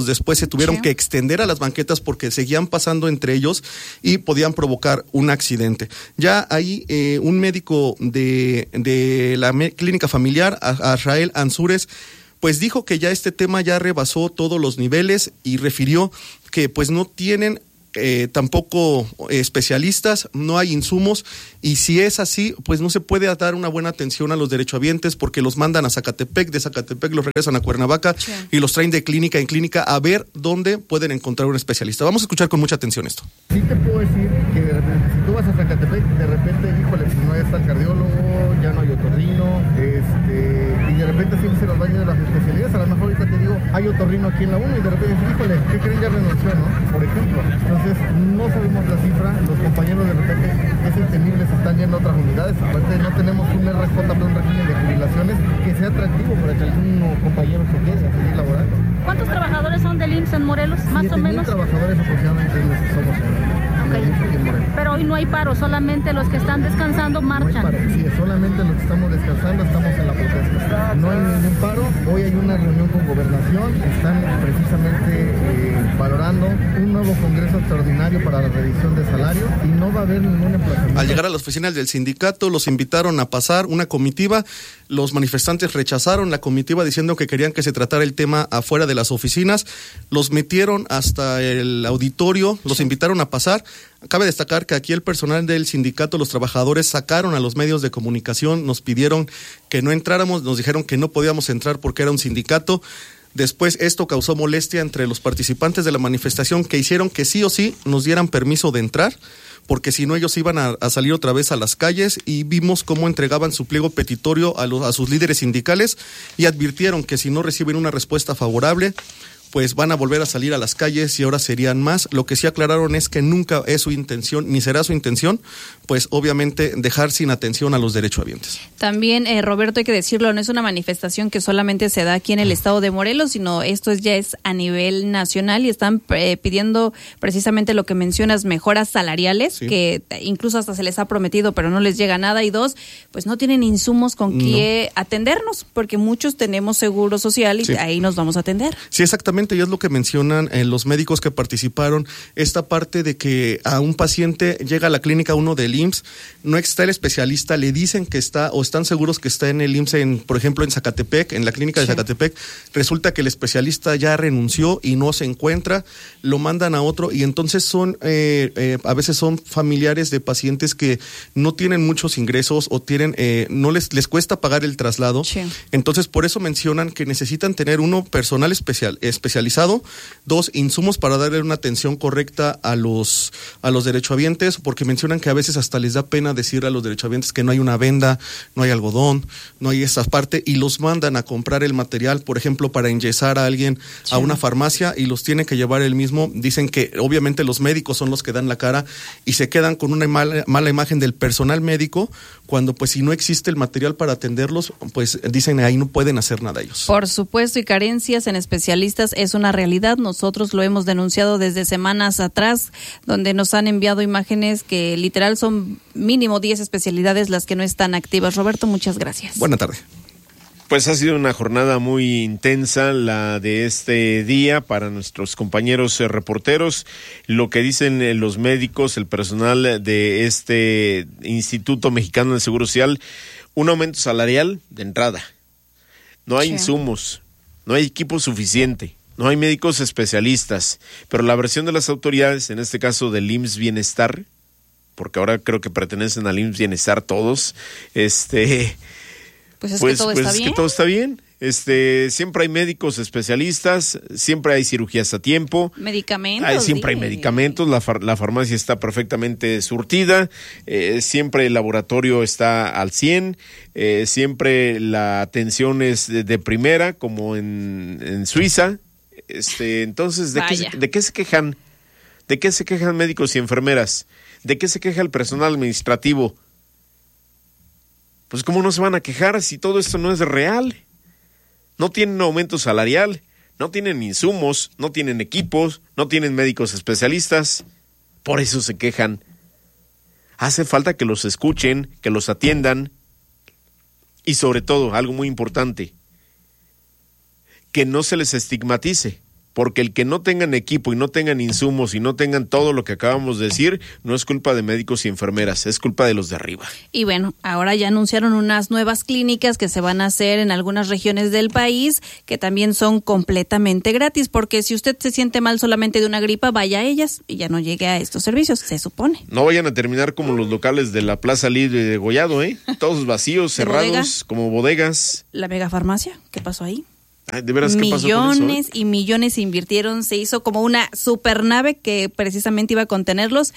minutos después se tuvieron Sí. que extender a las banquetas porque seguían pasando entre ellos y podían provocar un accidente. Ya ahí eh, un médico de, de la me- clínica familiar, Azrael Ansúrez, pues dijo que ya este tema ya rebasó todos los niveles y refirió que pues no tienen Eh, tampoco eh, especialistas, no hay insumos, y si es así, pues no se puede dar una buena atención a los derechohabientes porque los mandan a Zacatepec, de Zacatepec los regresan a Cuernavaca sí. y los traen de clínica en clínica a ver dónde pueden encontrar un especialista. Vamos a escuchar con mucha atención esto. Sí te puedo decir que de repente, si tú vas a Zacatepec, de repente, híjole, pues no está el cardiólogo, ya no hay otorrino, este, y de repente sí se los baños de las especialidades, a lo mejor ahorita te digo, hay otorrino aquí en la uno y de repente, híjole, ¿qué creen? Ya renunció, ¿no? Por ejemplo. Entonces, no sabemos la cifra, los compañeros de repente es entendible, se están yendo a otras unidades, aparte no tenemos un R J P, un régimen de jubilaciones que sea atractivo para que algún compañero se quede a seguir laborando. ¿Cuántos trabajadores son del I M S S en Morelos, más o menos? Trabajadores aproximadamente los que somos okay. en Morelos. Pero hoy no hay paro, solamente los que están descansando marchan. No hay paro, sí, solamente los que estamos descansando estamos en la protesta. No hay ningún paro, hoy hay una reunión con Gobernación, están precisamente eh, valorando un nuevo congreso extraordinario para la revisión de salario y no va a haber ningún emplazamiento. Al llegar a las oficinas del sindicato, los invitaron a pasar una comitiva, los manifestantes rechazaron la comitiva diciendo que querían que se tratara el tema afuera de las oficinas, los metieron hasta el auditorio, los invitaron a pasar. Cabe destacar que aquí el personal del sindicato, los trabajadores, sacaron a los medios de comunicación, nos pidieron que no entráramos, nos dijeron que no podíamos entrar porque era un sindicato. Después esto causó molestia entre los participantes de la manifestación que hicieron que sí o sí nos dieran permiso de entrar, porque si no ellos iban a, a salir otra vez a las calles, y vimos cómo entregaban su pliego petitorio a, los, a sus líderes sindicales y advirtieron que si no reciben una respuesta favorable, pues van a volver a salir a las calles y ahora serían más. Lo que sí aclararon es que nunca es su intención, ni será su intención, pues obviamente dejar sin atención a los derechohabientes. También, eh, Roberto, hay que decirlo, no es una manifestación que solamente se da aquí en el estado de Morelos, sino esto ya es a nivel nacional y están eh, pidiendo precisamente lo que mencionas, mejoras salariales, sí. que incluso hasta se les ha prometido, pero no les llega nada. Y dos, pues no tienen insumos con no. que atendernos, porque muchos tenemos seguro social y sí. ahí nos vamos a atender. Sí, exactamente. Y es lo que mencionan eh, los médicos que participaron, esta parte de que a un paciente llega a la clínica uno del I M S S, no está el especialista, le dicen que está o están seguros que está en el I M S S, en, por ejemplo en Zacatepec, en la clínica de sí. Zacatepec, resulta que el especialista ya renunció y no se encuentra, lo mandan a otro y entonces son, eh, eh, a veces son familiares de pacientes que no tienen muchos ingresos o tienen, eh, no les, les cuesta pagar el traslado, sí. entonces por eso mencionan que necesitan tener uno personal especial, especial especializado, dos, insumos para darle una atención correcta a los a los derechohabientes, porque mencionan que a veces hasta les da pena decir a los derechohabientes que no hay una venda, no hay algodón, no hay esa parte, y los mandan a comprar el material, por ejemplo, para enyesar a alguien sí. a una farmacia, y los tiene que llevar él mismo. Dicen que obviamente los médicos son los que dan la cara y se quedan con una mala, mala imagen del personal médico, cuando pues si no existe el material para atenderlos, pues dicen ahí no pueden hacer nada ellos. Por supuesto, y carencias en especialistas es una realidad. Nosotros lo hemos denunciado desde semanas atrás, donde nos han enviado imágenes que literal son mínimo diez especialidades las que no están activas. Roberto, muchas gracias. Buena tarde. Pues ha sido una jornada muy intensa la de este día para nuestros compañeros eh, reporteros. Lo que dicen eh, los médicos, el personal de este Instituto Mexicano del Seguro Social, un aumento salarial de entrada. No hay sí. insumos, no hay equipo suficiente, no hay médicos especialistas, pero la versión de las autoridades, en este caso del I M S S Bienestar, porque ahora creo que pertenecen al I M S S Bienestar todos, este... Pues es pues, que todo pues está es bien. que todo está bien. Este, siempre hay médicos especialistas, siempre hay cirugías a tiempo. Medicamentos. Hay, siempre dime. hay medicamentos, la, far, la farmacia está perfectamente surtida, eh, siempre el laboratorio está al cien, eh, siempre la atención es de, de primera, como en, en Suiza. Este, entonces, ¿de qué, se, ¿de qué se quejan? ¿De qué se quejan médicos y enfermeras? ¿De qué se queja el personal administrativo? Pues ¿cómo no se van a quejar si todo esto no es real? No tienen aumento salarial, no tienen insumos, no tienen equipos, no tienen médicos especialistas. Por eso se quejan. Hace falta que los escuchen, que los atiendan. Y sobre todo, algo muy importante, que no se les estigmatice. porque el que no tengan equipo y no tengan insumos y no tengan todo lo que acabamos de decir, no es culpa de médicos y enfermeras, es culpa de los de arriba. Y bueno, ahora ya anunciaron unas nuevas clínicas que se van a hacer en algunas regiones del país, que también son completamente gratis, porque si usted se siente mal solamente de una gripa, vaya a ellas y ya no llegue a estos servicios, se supone. No vayan a terminar como los locales de la Plaza Libre de Gollado, ¿eh? Todos vacíos, cerrados, bodega, como bodegas. La megafarmacia, ¿qué pasó ahí? Ay, ¿de veras qué pasó millones con eso, eh? y millones se invirtieron, se hizo como una supernave que precisamente iba a contenerlos.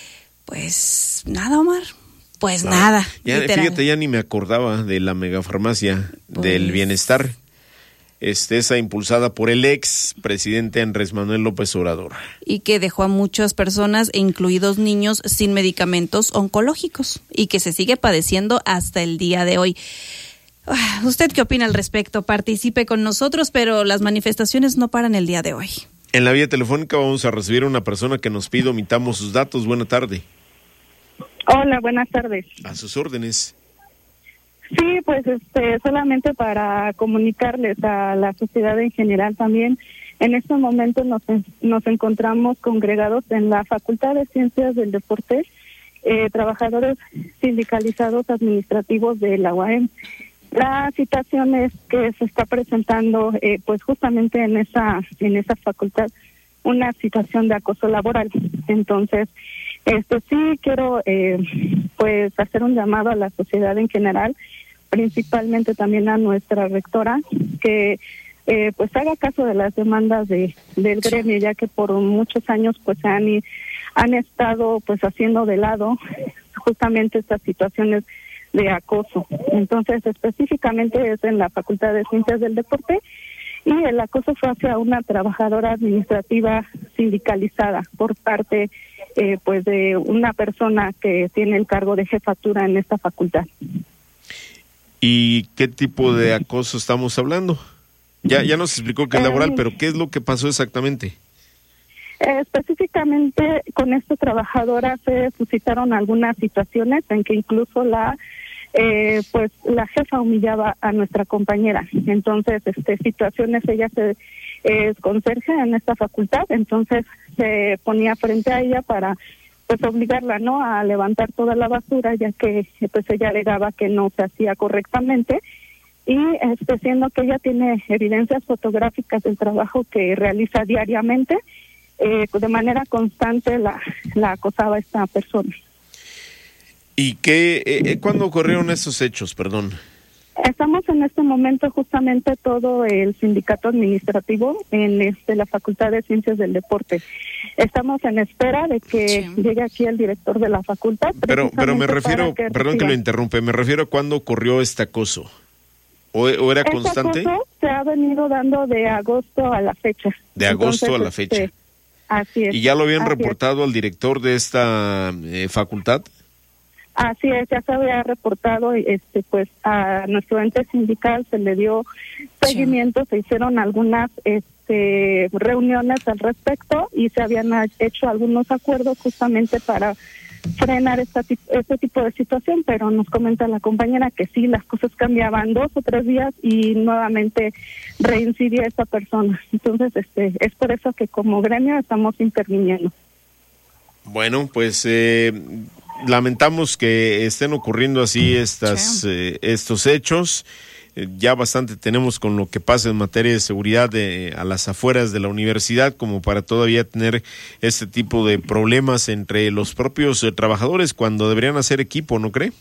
Pues nada, Omar, pues Claro. nada. Ya, fíjate, ya ni me acordaba de la megafarmacia pues... del bienestar, este, esa impulsada por el ex presidente Andrés Manuel López Obrador. Y que dejó a muchas personas, incluidos niños, sin medicamentos oncológicos y que se sigue padeciendo hasta el día de hoy. ¿Usted qué opina al respecto? Participe con nosotros, pero las manifestaciones no paran el día de hoy. En la vía telefónica vamos a recibir a una persona que nos pide omitamos sus datos. Buena tarde. Hola, buenas tardes. A sus órdenes. Sí, pues este, solamente para comunicarles a la sociedad en general también, en este momento nos, nos encontramos congregados en la Facultad de Ciencias del Deporte, eh, trabajadores sindicalizados administrativos de la U A M. La situación es que se está presentando, eh, pues justamente en esa en esa facultad, una situación de acoso laboral. Entonces, este sí quiero, eh, pues hacer un llamado a la sociedad en general, principalmente también a nuestra rectora, que eh, pues haga caso de las demandas de del gremio, ya que por muchos años pues se han han estado pues haciendo de lado justamente estas situaciones de acoso. Entonces, específicamente es en la Facultad de Ciencias del Deporte y el acoso fue hacia una trabajadora administrativa sindicalizada por parte eh, pues de una persona que tiene el cargo de jefatura en esta facultad. ¿Y qué tipo de acoso estamos hablando? Ya ya nos explicó que es laboral, pero ¿qué es lo que pasó exactamente? Eh, específicamente con esta trabajadora se suscitaron algunas situaciones en que incluso la eh, pues la jefa humillaba a nuestra compañera. Entonces, este situaciones, ella se es conserje en esta facultad, entonces se ponía frente a ella para pues obligarla, ¿no?, a levantar toda la basura, ya que pues ella alegaba que no se hacía correctamente. Y este siendo que ella tiene evidencias fotográficas del trabajo que realiza diariamente, Eh, de manera constante la, la acosaba esta persona. ¿Y qué, eh, cuándo ocurrieron estos hechos, perdón? Estamos en este momento justamente todo el sindicato administrativo en este, la Facultad de Ciencias del Deporte. Estamos en espera de que sí. llegue aquí el director de la facultad. Pero, pero me refiero, que perdón reciba. que lo interrumpe, me refiero a cuándo ocurrió este acoso. ¿O, o era este constante? Este acoso se ha venido dando de agosto a la fecha. De agosto Entonces, a la fecha. Este, Así es. ¿Y ya lo habían reportado es. al director de esta eh, facultad? Así es, ya se había reportado, este, pues a nuestro ente sindical se le dio seguimiento, sí. se hicieron algunas este, reuniones al respecto y se habían hecho algunos acuerdos justamente para frenar esta, este tipo de situación, pero nos comenta la compañera que sí, las cosas cambiaban dos o tres días y nuevamente reincidía esta persona. Entonces, este, es por eso que como gremio estamos interviniendo. Bueno, pues eh, lamentamos que estén ocurriendo así estas sí. eh, estos hechos. Ya bastante tenemos con lo que pasa en materia de seguridad de, a las afueras de la universidad como para todavía tener este tipo de problemas entre los propios eh, trabajadores cuando deberían hacer equipo, ¿no cree?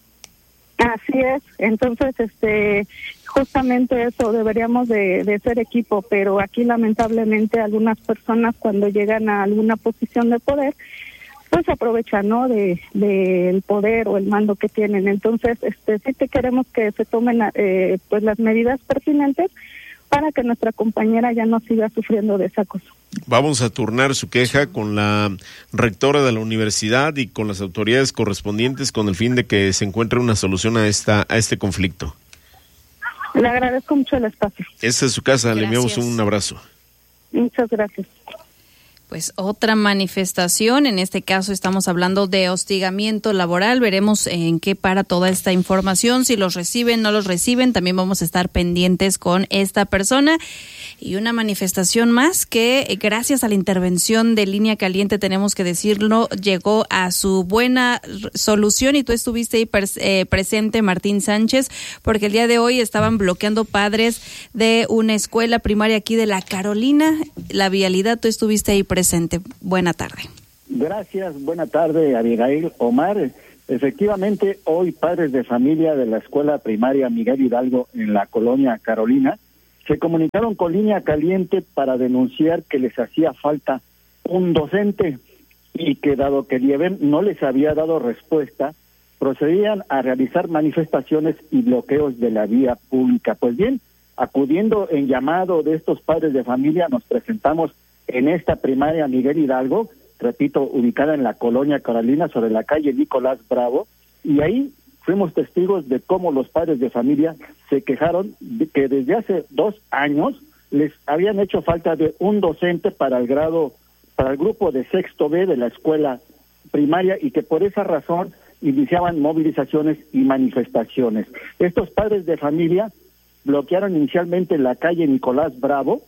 Así es, entonces este justamente eso, deberíamos de, de ser equipo, pero aquí lamentablemente algunas personas cuando llegan a alguna posición de poder pues aprovechan, ¿no?, de del poder o el mando que tienen. Entonces, este sí te queremos que se tomen eh, pues las medidas pertinentes para que nuestra compañera ya no siga sufriendo de ese acoso. Vamos a turnar su queja con la rectora de la universidad y con las autoridades correspondientes con el fin de que se encuentre una solución a esta a este conflicto. Le agradezco mucho el espacio. Esta es su casa, Gracias. Le enviamos un abrazo. Muchas gracias. Pues otra manifestación, en este caso estamos hablando de hostigamiento laboral. Veremos en qué para toda esta información, si los reciben, no los reciben. También vamos a estar pendientes con esta persona. Y una manifestación más que, gracias a la intervención de Línea Caliente, tenemos que decirlo, llegó a su buena solución, y tú estuviste ahí pres- eh, presente, Martín Sánchez, porque el día de hoy estaban bloqueando padres de una escuela primaria aquí de La Carolina. La vialidad, tú estuviste ahí presente. Buena tarde. Gracias, buena tarde, Abigail, Omar. Efectivamente, hoy padres de familia de la escuela primaria Miguel Hidalgo en la colonia Carolina se comunicaron con Línea Caliente para denunciar que les hacía falta un docente y que, dado que el I E B E M no les había dado respuesta, procedían a realizar manifestaciones y bloqueos de la vía pública. Pues bien, acudiendo en llamado de estos padres de familia, nos presentamos en esta primaria Miguel Hidalgo, repito, ubicada en la colonia Carolina, sobre la calle Nicolás Bravo, y ahí fuimos testigos de cómo los padres de familia se quejaron de que desde hace dos años les habían hecho falta de un docente para el grado, para el grupo de sexto B de la escuela primaria, y que por esa razón iniciaban movilizaciones y manifestaciones. Estos padres de familia bloquearon inicialmente la calle Nicolás Bravo,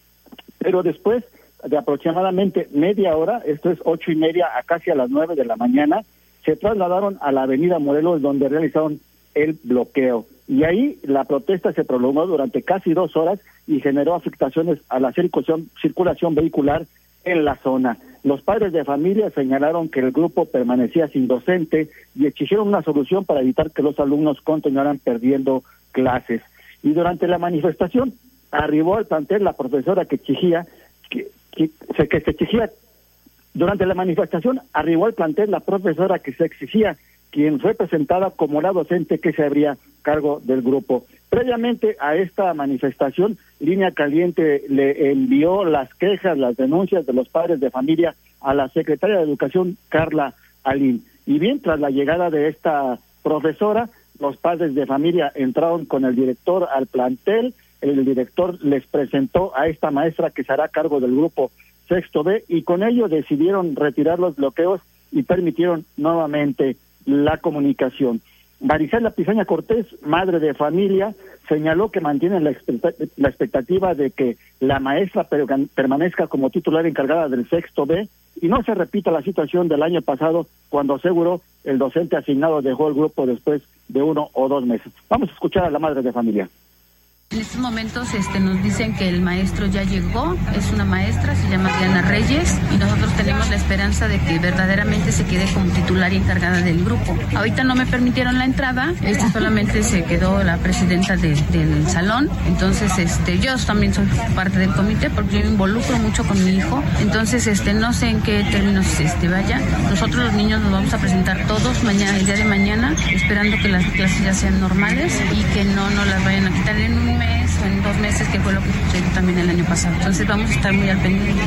pero después de aproximadamente media hora, esto es ocho y media a casi a las nueve de la mañana, se trasladaron a la avenida Morelos, donde realizaron el bloqueo. Y ahí la protesta se prolongó durante casi dos horas y generó afectaciones a la circulación, circulación vehicular en la zona. Los padres de familia señalaron que el grupo permanecía sin docente y exigieron una solución para evitar que los alumnos continuaran perdiendo clases. Y durante la manifestación arribó al plantel la profesora que exigía que, que, que se exigía durante la manifestación arribó al plantel la profesora que se exigía, quien fue presentada como la docente que se habría cargo del grupo. Previamente a esta manifestación, Línea Caliente le envió las quejas, las denuncias de los padres de familia a la secretaria de Educación, Carla Alín. Y bien, tras la llegada de esta profesora, los padres de familia entraron con el director al plantel. El director les presentó a esta maestra que se hará cargo del grupo sexto B, y con ello decidieron retirar los bloqueos y permitieron nuevamente la comunicación. Marisela Pizaña Cortés, madre de familia, señaló que mantiene la, expect- la expectativa de que la maestra per- permanezca como titular encargada del sexto B y no se repita la situación del año pasado, cuando aseguró el docente asignado dejó el grupo después de uno o dos meses. Vamos a escuchar a la madre de familia. En estos momentos este, nos dicen que el maestro ya llegó, es una maestra, se llama Diana Reyes, y nosotros tenemos la esperanza de que verdaderamente se quede como titular y encargada del grupo. Ahorita no me permitieron la entrada, este solamente se quedó la presidenta de, del salón, entonces este, yo también soy parte del comité porque yo me involucro mucho con mi hijo, entonces este, no sé en qué términos este, vaya. Nosotros los niños nos vamos a presentar todos mañana, el día de mañana, esperando que las clases ya sean normales y que no nos las vayan a quitar en un mes o en dos meses, que fue lo que sucedió también el año pasado. Entonces vamos a estar muy al pendiente.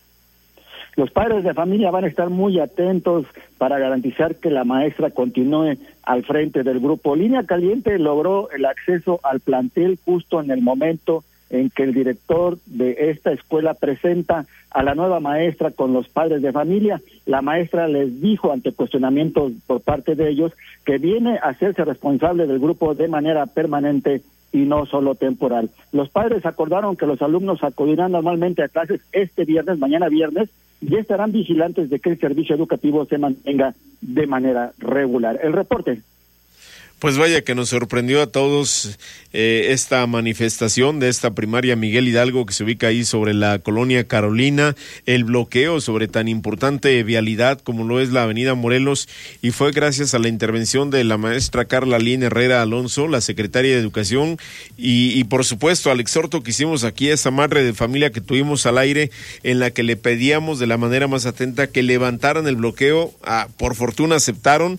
Los padres de familia van a estar muy atentos para garantizar que la maestra continúe al frente del grupo. Línea Caliente logró el acceso al plantel justo en el momento en que el director de esta escuela presenta a la nueva maestra con los padres de familia. La maestra les dijo, ante cuestionamientos por parte de ellos, que viene a hacerse responsable del grupo de manera permanente y no solo temporal. Los padres acordaron que los alumnos acudirán normalmente a clases este viernes, mañana viernes, y estarán vigilantes de que el servicio educativo se mantenga de manera regular. El reporte. Pues vaya que nos sorprendió a todos eh, esta manifestación de esta primaria Miguel Hidalgo, que se ubica ahí sobre la colonia Carolina, el bloqueo sobre tan importante vialidad como lo es la avenida Morelos, y fue gracias a la intervención de la maestra Carla Alín Herrera Alonso, la secretaria de Educación, y, y por supuesto al exhorto que hicimos aquí a esa madre de familia que tuvimos al aire, en la que le pedíamos de la manera más atenta que levantaran el bloqueo. Ah, por fortuna aceptaron.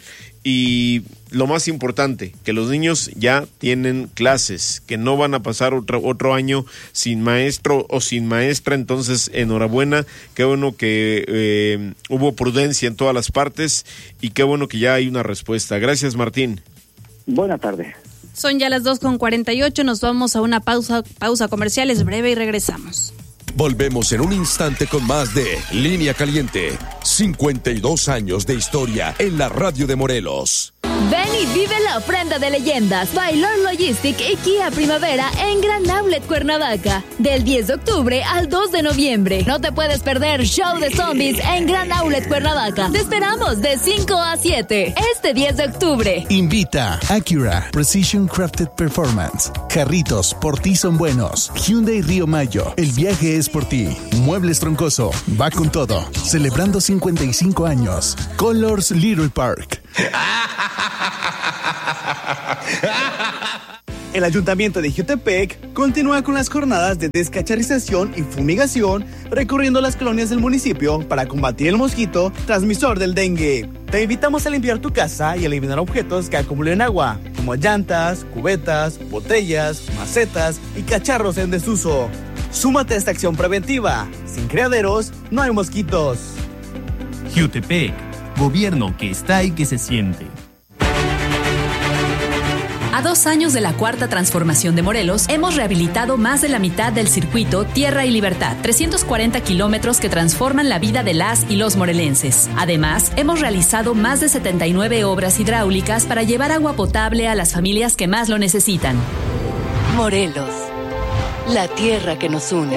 Y lo más importante, que los niños ya tienen clases, que no van a pasar otro, otro año sin maestro o sin maestra. Entonces, enhorabuena, qué bueno que eh, hubo prudencia en todas las partes y qué bueno que ya hay una respuesta. Gracias, Martín. Buena tarde. Son ya las dos con cuarenta y ocho, nos vamos a una pausa, pausa comercial, es breve y regresamos. Volvemos en un instante con más de Línea Caliente. cincuenta y dos años de historia en la radio de Morelos. Ven y vive la ofrenda de leyendas, Baylor Logistic y Kia Primavera en Gran Outlet Cuernavaca. Del diez de octubre al dos de noviembre. No te puedes perder Show de Zombies en Gran Outlet Cuernavaca. Te esperamos de cinco a siete, este diez de octubre. Invita Acura Precision Crafted Performance. Jarritos, por ti son buenos. Hyundai Río Mayo, el viaje es por ti. Muebles Troncoso, va con todo. Celebrando cincuenta y cinco años. Colors Little Park. El Ayuntamiento de Jiutepec continúa con las jornadas de descacharización y fumigación, recorriendo las colonias del municipio para combatir el mosquito transmisor del dengue. Te invitamos a limpiar tu casa y eliminar objetos que acumulen agua, como llantas, cubetas, botellas, macetas y cacharros en desuso. Súmate a esta acción preventiva. Sin criaderos, no hay mosquitos. Jiutepec, gobierno que está y que se siente. A dos años de la cuarta transformación de Morelos, hemos rehabilitado más de la mitad del circuito Tierra y Libertad, trescientos cuarenta kilómetros que transforman la vida de las y los morelenses. Además, hemos realizado más de setenta y nueve obras hidráulicas para llevar agua potable a las familias que más lo necesitan. Morelos, la tierra que nos une.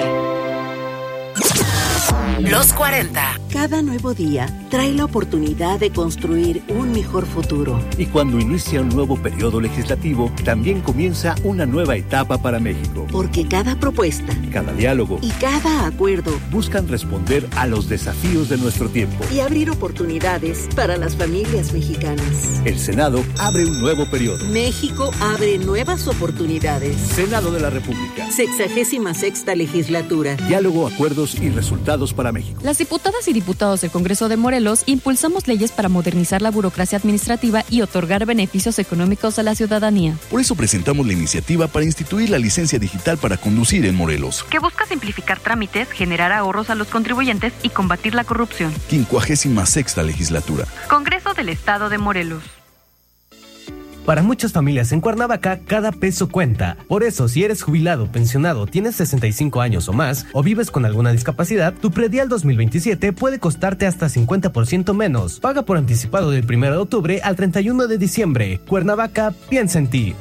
Los cuarenta. Cada nuevo día trae la oportunidad de construir un mejor futuro. Y cuando inicia un nuevo periodo legislativo, también comienza una nueva etapa para México. Porque cada propuesta, cada diálogo y cada acuerdo buscan responder a los desafíos de nuestro tiempo y abrir oportunidades para las familias mexicanas. El Senado abre un nuevo periodo. México abre nuevas oportunidades. Senado de la República. Sexagésima sexta legislatura. Diálogo, acuerdos y resultados para México. Las diputadas y diputados del Congreso de Morelos impulsamos leyes para modernizar la burocracia administrativa y otorgar beneficios económicos a la ciudadanía. Por eso presentamos la iniciativa para instituir la licencia digital para conducir en Morelos, que busca simplificar trámites, generar ahorros a los contribuyentes y combatir la corrupción. quincuagésima sexta legislatura. Congreso del Estado de Morelos. Para muchas familias en Cuernavaca, cada peso cuenta. Por eso, si eres jubilado, pensionado, tienes sesenta y cinco años o más, o vives con alguna discapacidad, tu predial dos mil veintisiete puede costarte hasta cincuenta por ciento menos. Paga por anticipado del primero de octubre al treinta y uno de diciembre. Cuernavaca, piensa en ti.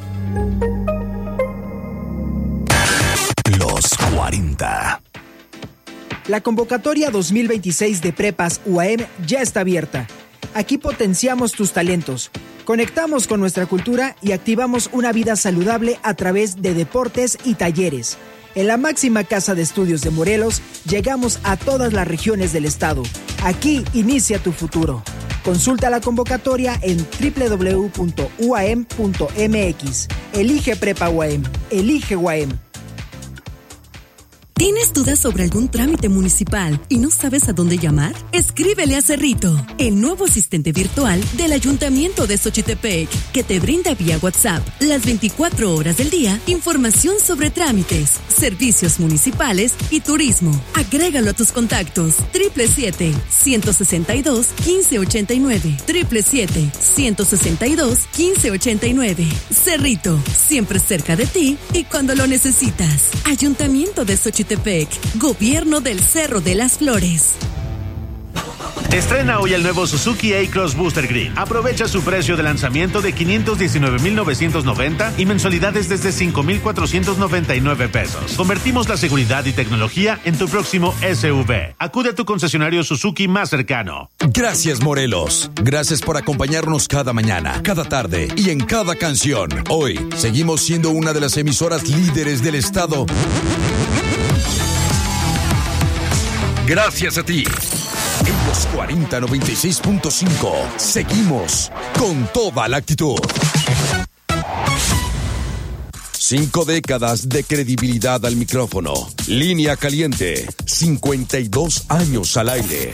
Los cuarenta. La convocatoria dos mil veintiséis de Prepas U A M ya está abierta. Aquí potenciamos tus talentos. Conectamos con nuestra cultura y activamos una vida saludable a través de deportes y talleres. En la máxima casa de estudios de Morelos, llegamos a todas las regiones del estado. Aquí inicia tu futuro. Consulta la convocatoria en doble u doble u doble u punto u a m punto m x. Elige Prepa U A M. Elige U A M. ¿Tienes dudas sobre algún trámite municipal y no sabes a dónde llamar? Escríbele a Cerrito, el nuevo asistente virtual del Ayuntamiento de Xochitepec, que te brinda vía WhatsApp las veinticuatro horas del día información sobre trámites, servicios municipales y turismo. Agrégalo a tus contactos. Triple siete, ciento sesenta y dos, quince ochenta y nueve. Triple siete, ciento sesenta y dos, quince ochenta y nueve. Cerrito, siempre cerca de ti y cuando lo necesitas. Ayuntamiento de Xochitepec. Gobierno del Cerro de las Flores. Estrena hoy el nuevo Suzuki A-Cross Booster Green. Aprovecha su precio de lanzamiento de quinientos diecinueve mil novecientos noventa y mensualidades desde cinco mil cuatrocientos noventa y nueve pesos. Convertimos la seguridad y tecnología en tu próximo S U V. Acude a tu concesionario Suzuki más cercano. Gracias, Morelos. Gracias por acompañarnos cada mañana, cada tarde y en cada canción. Hoy seguimos siendo una de las emisoras líderes del estado. Gracias a ti. En los cuarenta noventa y seis punto cinco seguimos con toda la actitud. Cinco décadas de credibilidad al micrófono. Línea Caliente. cincuenta y dos años al aire.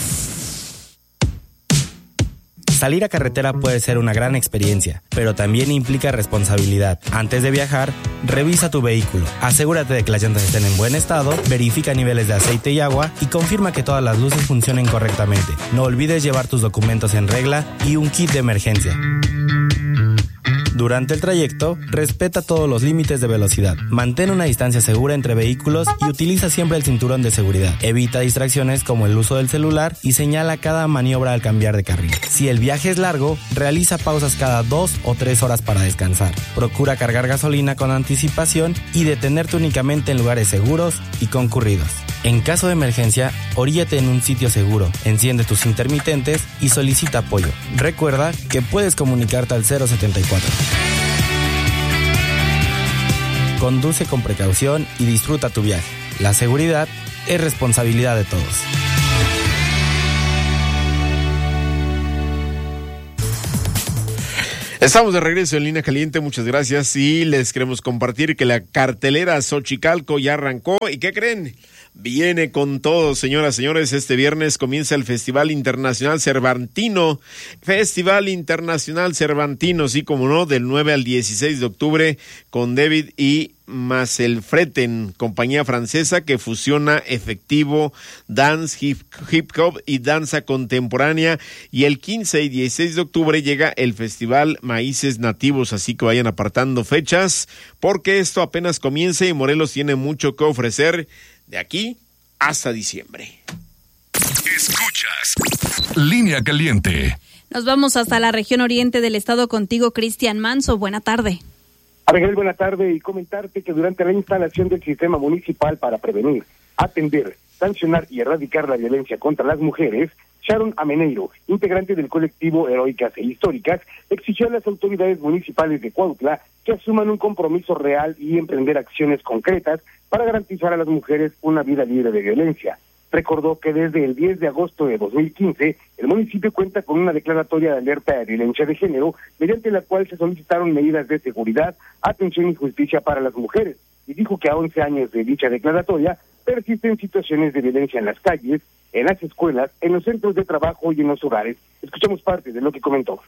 Salir a carretera puede ser una gran experiencia, pero también implica responsabilidad. Antes de viajar, revisa tu vehículo. Asegúrate de que las llantas estén en buen estado, verifica niveles de aceite y agua y confirma que todas las luces funcionen correctamente. No olvides llevar tus documentos en regla y un kit de emergencia. Durante el trayecto, respeta todos los límites de velocidad. Mantén una distancia segura entre vehículos y utiliza siempre el cinturón de seguridad. Evita distracciones como el uso del celular y señala cada maniobra al cambiar de carril. Si el viaje es largo, realiza pausas cada dos o tres horas para descansar. Procura cargar gasolina con anticipación y detenerte únicamente en lugares seguros y concurridos. En caso de emergencia, oríllate en un sitio seguro, enciende tus intermitentes y solicita apoyo. Recuerda que puedes comunicarte al cero setenta y cuatro. Conduce con precaución y disfruta tu viaje. La seguridad es responsabilidad de todos. Estamos de regreso en Línea Caliente, muchas gracias, y les queremos compartir que la cartelera Xochicalco ya arrancó. ¿Y qué creen? Viene con todo, señoras, señores. Este viernes comienza el Festival Internacional Cervantino. Festival Internacional Cervantino, sí, como no, del nueve al dieciséis de octubre, con David y Masselfreten, compañía francesa que fusiona efectivo, dance, hip, hip hop y danza contemporánea. Y el quince y dieciséis de octubre llega el Festival Maíces Nativos, así que vayan apartando fechas, porque esto apenas comienza y Morelos tiene mucho que ofrecer de aquí hasta diciembre. Escuchas Línea Caliente. Nos vamos hasta la región oriente del estado contigo, Cristian Manso. Buena tarde. Abigail, buena tarde, y comentarte que durante la instalación del sistema municipal para prevenir, atender, sancionar y erradicar la violencia contra las mujeres, Sharon Ameneiro, integrante del colectivo Heroicas e Históricas, exigió a las autoridades municipales de Cuautla que asuman un compromiso real y emprender acciones concretas para garantizar a las mujeres una vida libre de violencia. Recordó que desde el diez de agosto de dos mil quince, el municipio cuenta con una declaratoria de alerta de violencia de género, mediante la cual se solicitaron medidas de seguridad, atención y justicia para las mujeres, y dijo que a once años de dicha declaratoria persisten situaciones de violencia en las calles, en las escuelas, en los centros de trabajo y en los hogares. Escuchamos parte de lo que comentó.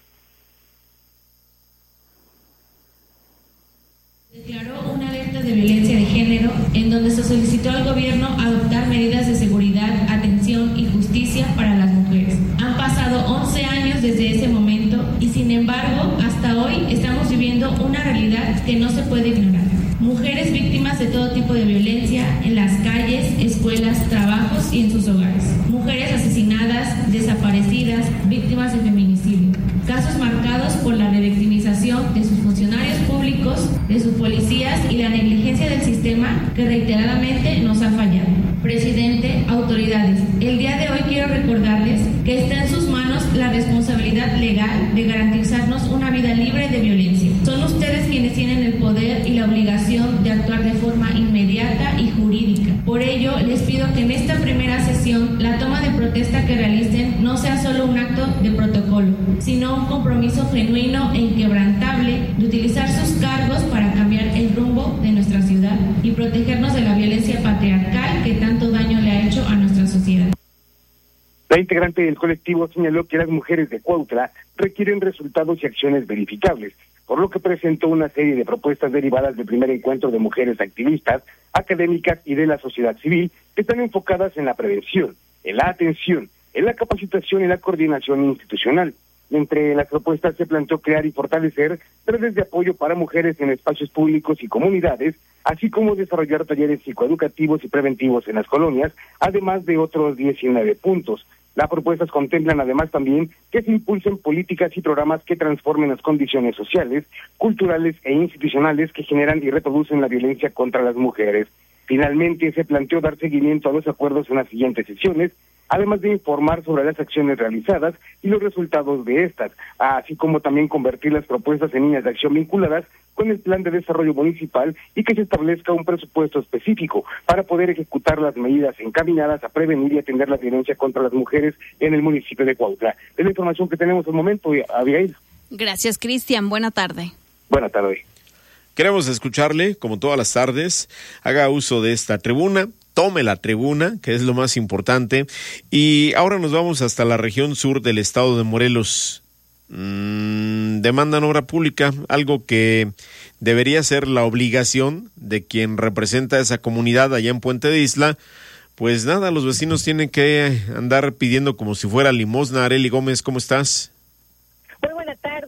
Declaró una alerta de violencia de género en donde se solicitó al gobierno adoptar medidas de seguridad, atención y justicia para las mujeres. Han pasado once años desde ese momento y sin embargo hasta hoy estamos viviendo una realidad que no se puede ignorar. Mujeres víctimas de todo tipo de violencia en las calles, escuelas, trabajos y en sus hogares. Mujeres asesinadas, desaparecidas, víctimas de feminicidio. Casos marcados por la revictimización de sus funcionarios públicos, de sus policías y la negligencia del sistema que reiteradamente nos ha fallado. Presidente, autoridades, el día de hoy quiero recordarles que está en sus manos la responsabilidad legal de garantizarnos una vida libre de violencia. Son ustedes quienes tienen el poder y la obligación de actuar de forma inmediata y jurídica. Por ello, les pido que en esta primera sesión la toma de protesta que realicen no sea solo un acto de protocolo, sino un compromiso genuino e inquebrantable de utilizar sus cargos para cambiar el rumbo de nuestra ciudad y protegernos de la violencia patriarcal que tanto daño le ha hecho a nuestra sociedad. La integrante del colectivo señaló que las mujeres de Cuautla requieren resultados y acciones verificables, por lo que presentó una serie de propuestas derivadas del primer encuentro de mujeres activistas, académicas y de la sociedad civil que están enfocadas en la prevención, en la atención, en la capacitación y la coordinación institucional. Entre las propuestas se planteó crear y fortalecer redes de apoyo para mujeres en espacios públicos y comunidades, así como desarrollar talleres psicoeducativos y preventivos en las colonias, además de otros diecinueve puntos. Las propuestas contemplan además también que se impulsen políticas y programas que transformen las condiciones sociales, culturales e institucionales que generan y reproducen la violencia contra las mujeres. Finalmente, se planteó dar seguimiento a los acuerdos en las siguientes sesiones, además de informar sobre las acciones realizadas y los resultados de estas, así como también convertir las propuestas en líneas de acción vinculadas con el plan de desarrollo municipal y que se establezca un presupuesto específico para poder ejecutar las medidas encaminadas a prevenir y atender la violencia contra las mujeres en el municipio de Cuautla. Es la información que tenemos al momento, Abigail. Gracias, Cristian. Buena tarde. Buena tarde. Queremos escucharle, como todas las tardes, haga uso de esta tribuna, tome la tribuna, que es lo más importante, y ahora nos vamos hasta la región sur del estado de Morelos. Mm, demandan obra pública, algo que debería ser la obligación de quien representa a esa comunidad allá en Puente de Isla. Pues nada, los vecinos tienen que andar pidiendo como si fuera limosna. Arely Gómez, ¿cómo estás? Muy buena tarde,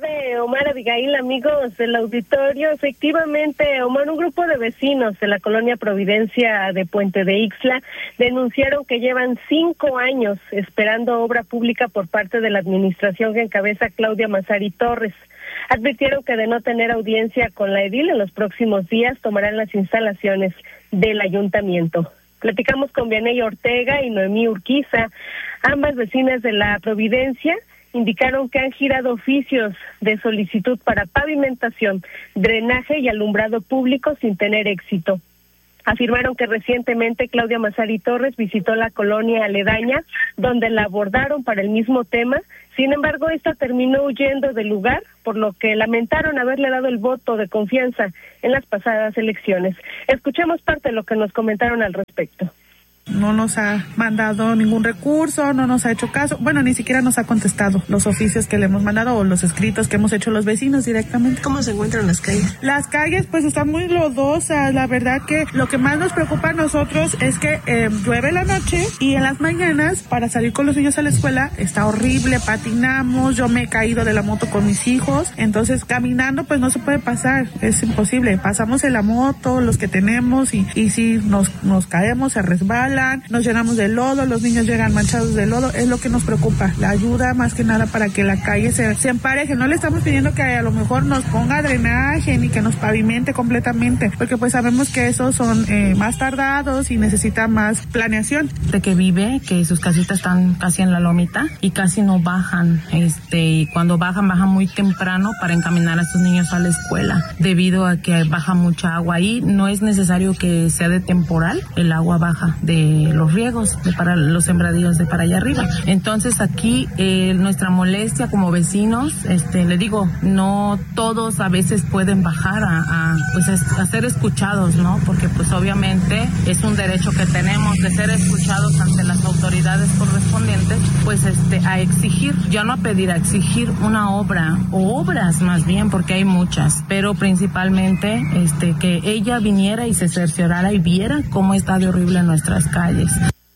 Omar, Abigail, amigos del auditorio. Efectivamente, Omar, un grupo de vecinos de la colonia Providencia de Puente de Ixtla denunciaron que llevan cinco años esperando obra pública por parte de la administración que encabeza Claudia Massari Torres. Advirtieron que de no tener audiencia con la edil en los próximos días tomarán las instalaciones del ayuntamiento. Platicamos con Vianey Ortega y Noemí Urquiza, ambas vecinas de la Providencia. Indicaron que han girado oficios de solicitud para pavimentación, drenaje y alumbrado público sin tener éxito. Afirmaron que recientemente Claudia Massari Torres visitó la colonia aledaña, donde la abordaron para el mismo tema. Sin embargo, esta terminó huyendo del lugar, por lo que lamentaron haberle dado el voto de confianza en las pasadas elecciones. Escuchemos parte de lo que nos comentaron al respecto. No nos ha mandado ningún recurso, no nos ha hecho caso, bueno, ni siquiera nos ha contestado los oficios que le hemos mandado o los escritos que hemos hecho los vecinos directamente. ¿Cómo se encuentran las calles? Las calles pues están muy lodosas, la verdad que lo que más nos preocupa a nosotros es que eh, llueve la noche y en las mañanas para salir con los niños a la escuela está horrible, patinamos, yo me he caído de la moto con mis hijos, entonces caminando pues no se puede pasar, es imposible, pasamos en la moto, los que tenemos y, y si nos, nos caemos, se resbala, nos llenamos de lodo, los niños llegan manchados de lodo, es lo que nos preocupa, la ayuda más que nada para que la calle se, se empareje. No le estamos pidiendo que a lo mejor nos ponga drenaje ni que nos pavimente completamente, porque pues sabemos que esos son eh, más tardados y necesitan más planeación. De que vive, que sus casitas están casi en la lomita y casi no bajan, este, y cuando bajan, bajan muy temprano para encaminar a sus niños a la escuela, debido a que baja mucha agua ahí. No es necesario que sea de temporal, el agua baja de los riegos de para los sembradíos de para allá arriba. Entonces aquí eh, nuestra molestia como vecinos, este, le digo, no todos a veces pueden bajar a, a pues a, a ser escuchados, ¿no? Porque pues obviamente es un derecho que tenemos de ser escuchados ante las autoridades correspondientes, pues este a exigir, ya no a pedir, a exigir una obra o obras más bien, porque hay muchas, pero principalmente este que ella viniera y se cerciorara y viera cómo está de horrible nuestras calles.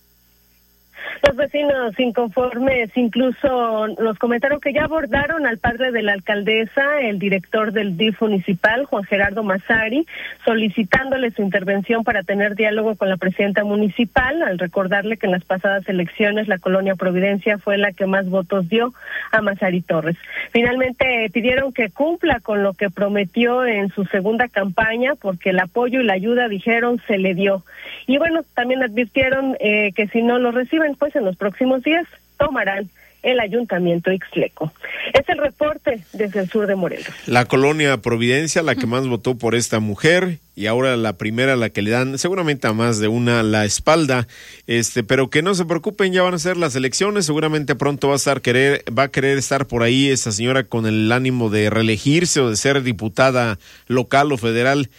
Los vecinos inconformes incluso nos comentaron que ya abordaron al padre de la alcaldesa, el director del D I F municipal, Juan Gerardo Massari, solicitándole su intervención para tener diálogo con la presidenta municipal, al recordarle que en las pasadas elecciones la colonia Providencia fue la que más votos dio a Massari Torres. Finalmente pidieron que cumpla con lo que prometió en su segunda campaña, porque el apoyo y la ayuda, dijeron, se le dio. Y bueno, también advirtieron eh, que si no lo reciben, pues en los próximos días tomarán el ayuntamiento ixtleco. Es el reporte desde el sur de Morelos. La colonia Providencia, la que más votó por esta mujer, y ahora la primera, la que le dan seguramente a más de una la espalda, este, pero que no se preocupen, ya van a ser las elecciones, seguramente pronto va a estar querer, va a querer estar por ahí esta señora con el ánimo de reelegirse o de ser diputada local o federal.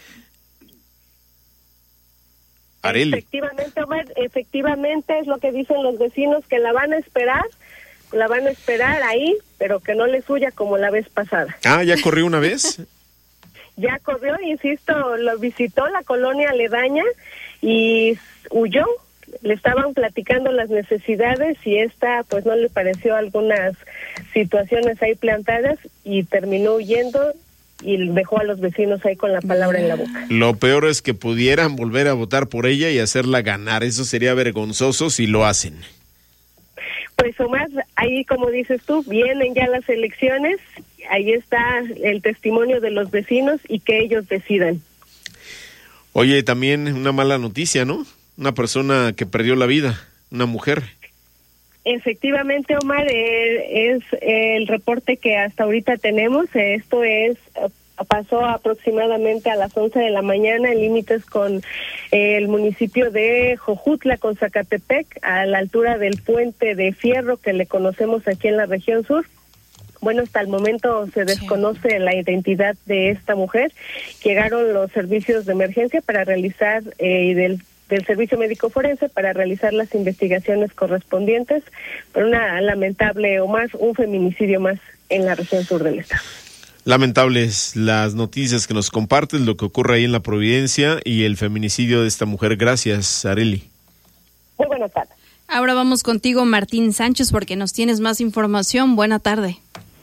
Arely. Efectivamente, Omar, efectivamente es lo que dicen los vecinos, que la van a esperar, la van a esperar ahí, pero que no les huya como la vez pasada. Ah, ¿ya corrió una vez? Ya corrió, insisto, lo visitó la colonia aledaña y huyó. Le estaban platicando las necesidades y esta pues no le pareció algunas situaciones ahí plantadas y terminó huyendo y dejó a los vecinos ahí con la palabra en la boca. Lo peor es que pudieran volver a votar por ella y hacerla ganar. Eso sería vergonzoso si lo hacen. Pues Omar, ahí como dices tú, vienen ya las elecciones, ahí está el testimonio de los vecinos y que ellos decidan. Oye, también una mala noticia, ¿no? Una persona que perdió la vida, una mujer. Efectivamente, Omar, eh, es el reporte que hasta ahorita tenemos. Esto es pasó aproximadamente a las once de la mañana en límites con eh, el municipio de Jojutla con Zacatepec, a la altura del puente de Fierro que le conocemos aquí en la región sur. Bueno, hasta el momento se desconoce la identidad de esta mujer. Llegaron los servicios de emergencia para realizar eh, y del del Servicio Médico Forense para realizar las investigaciones correspondientes, pero una lamentable o más, un feminicidio más en la región sur del estado. Lamentables las noticias que nos compartes, lo que ocurre ahí en la Providencia y el feminicidio de esta mujer. Gracias, Arely. Muy buenas tardes. Ahora vamos contigo, Martín Sánchez, porque nos tienes más información. Buena tarde.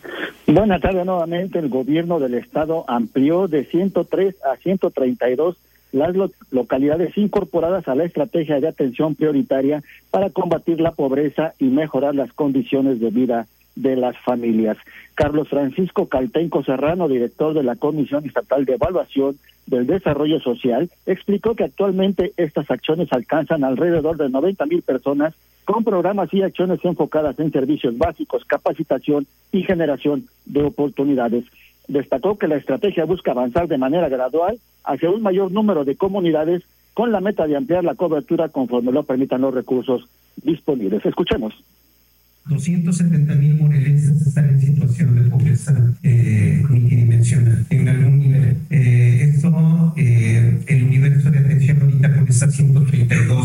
Buenas tardes nuevamente. El gobierno del estado amplió de ciento tres a ciento treinta y dos las lo- localidades incorporadas a la estrategia de atención prioritaria para combatir la pobreza y mejorar las condiciones de vida de las familias. Carlos Francisco Caltenco Serrano, director de la Comisión Estatal de Evaluación del Desarrollo Social, explicó que actualmente estas acciones alcanzan alrededor de noventa mil personas con programas y acciones enfocadas en servicios básicos, capacitación y generación de oportunidades. Destacó que la estrategia busca avanzar de manera gradual hacia un mayor número de comunidades con la meta de ampliar la cobertura conforme lo permitan los recursos disponibles. Escuchemos. doscientos setenta mil morelenses están en situación de pobreza eh, multidimensional en algún nivel. Eh, esto, eh, el universo de atención ahorita con estas ciento treinta y dos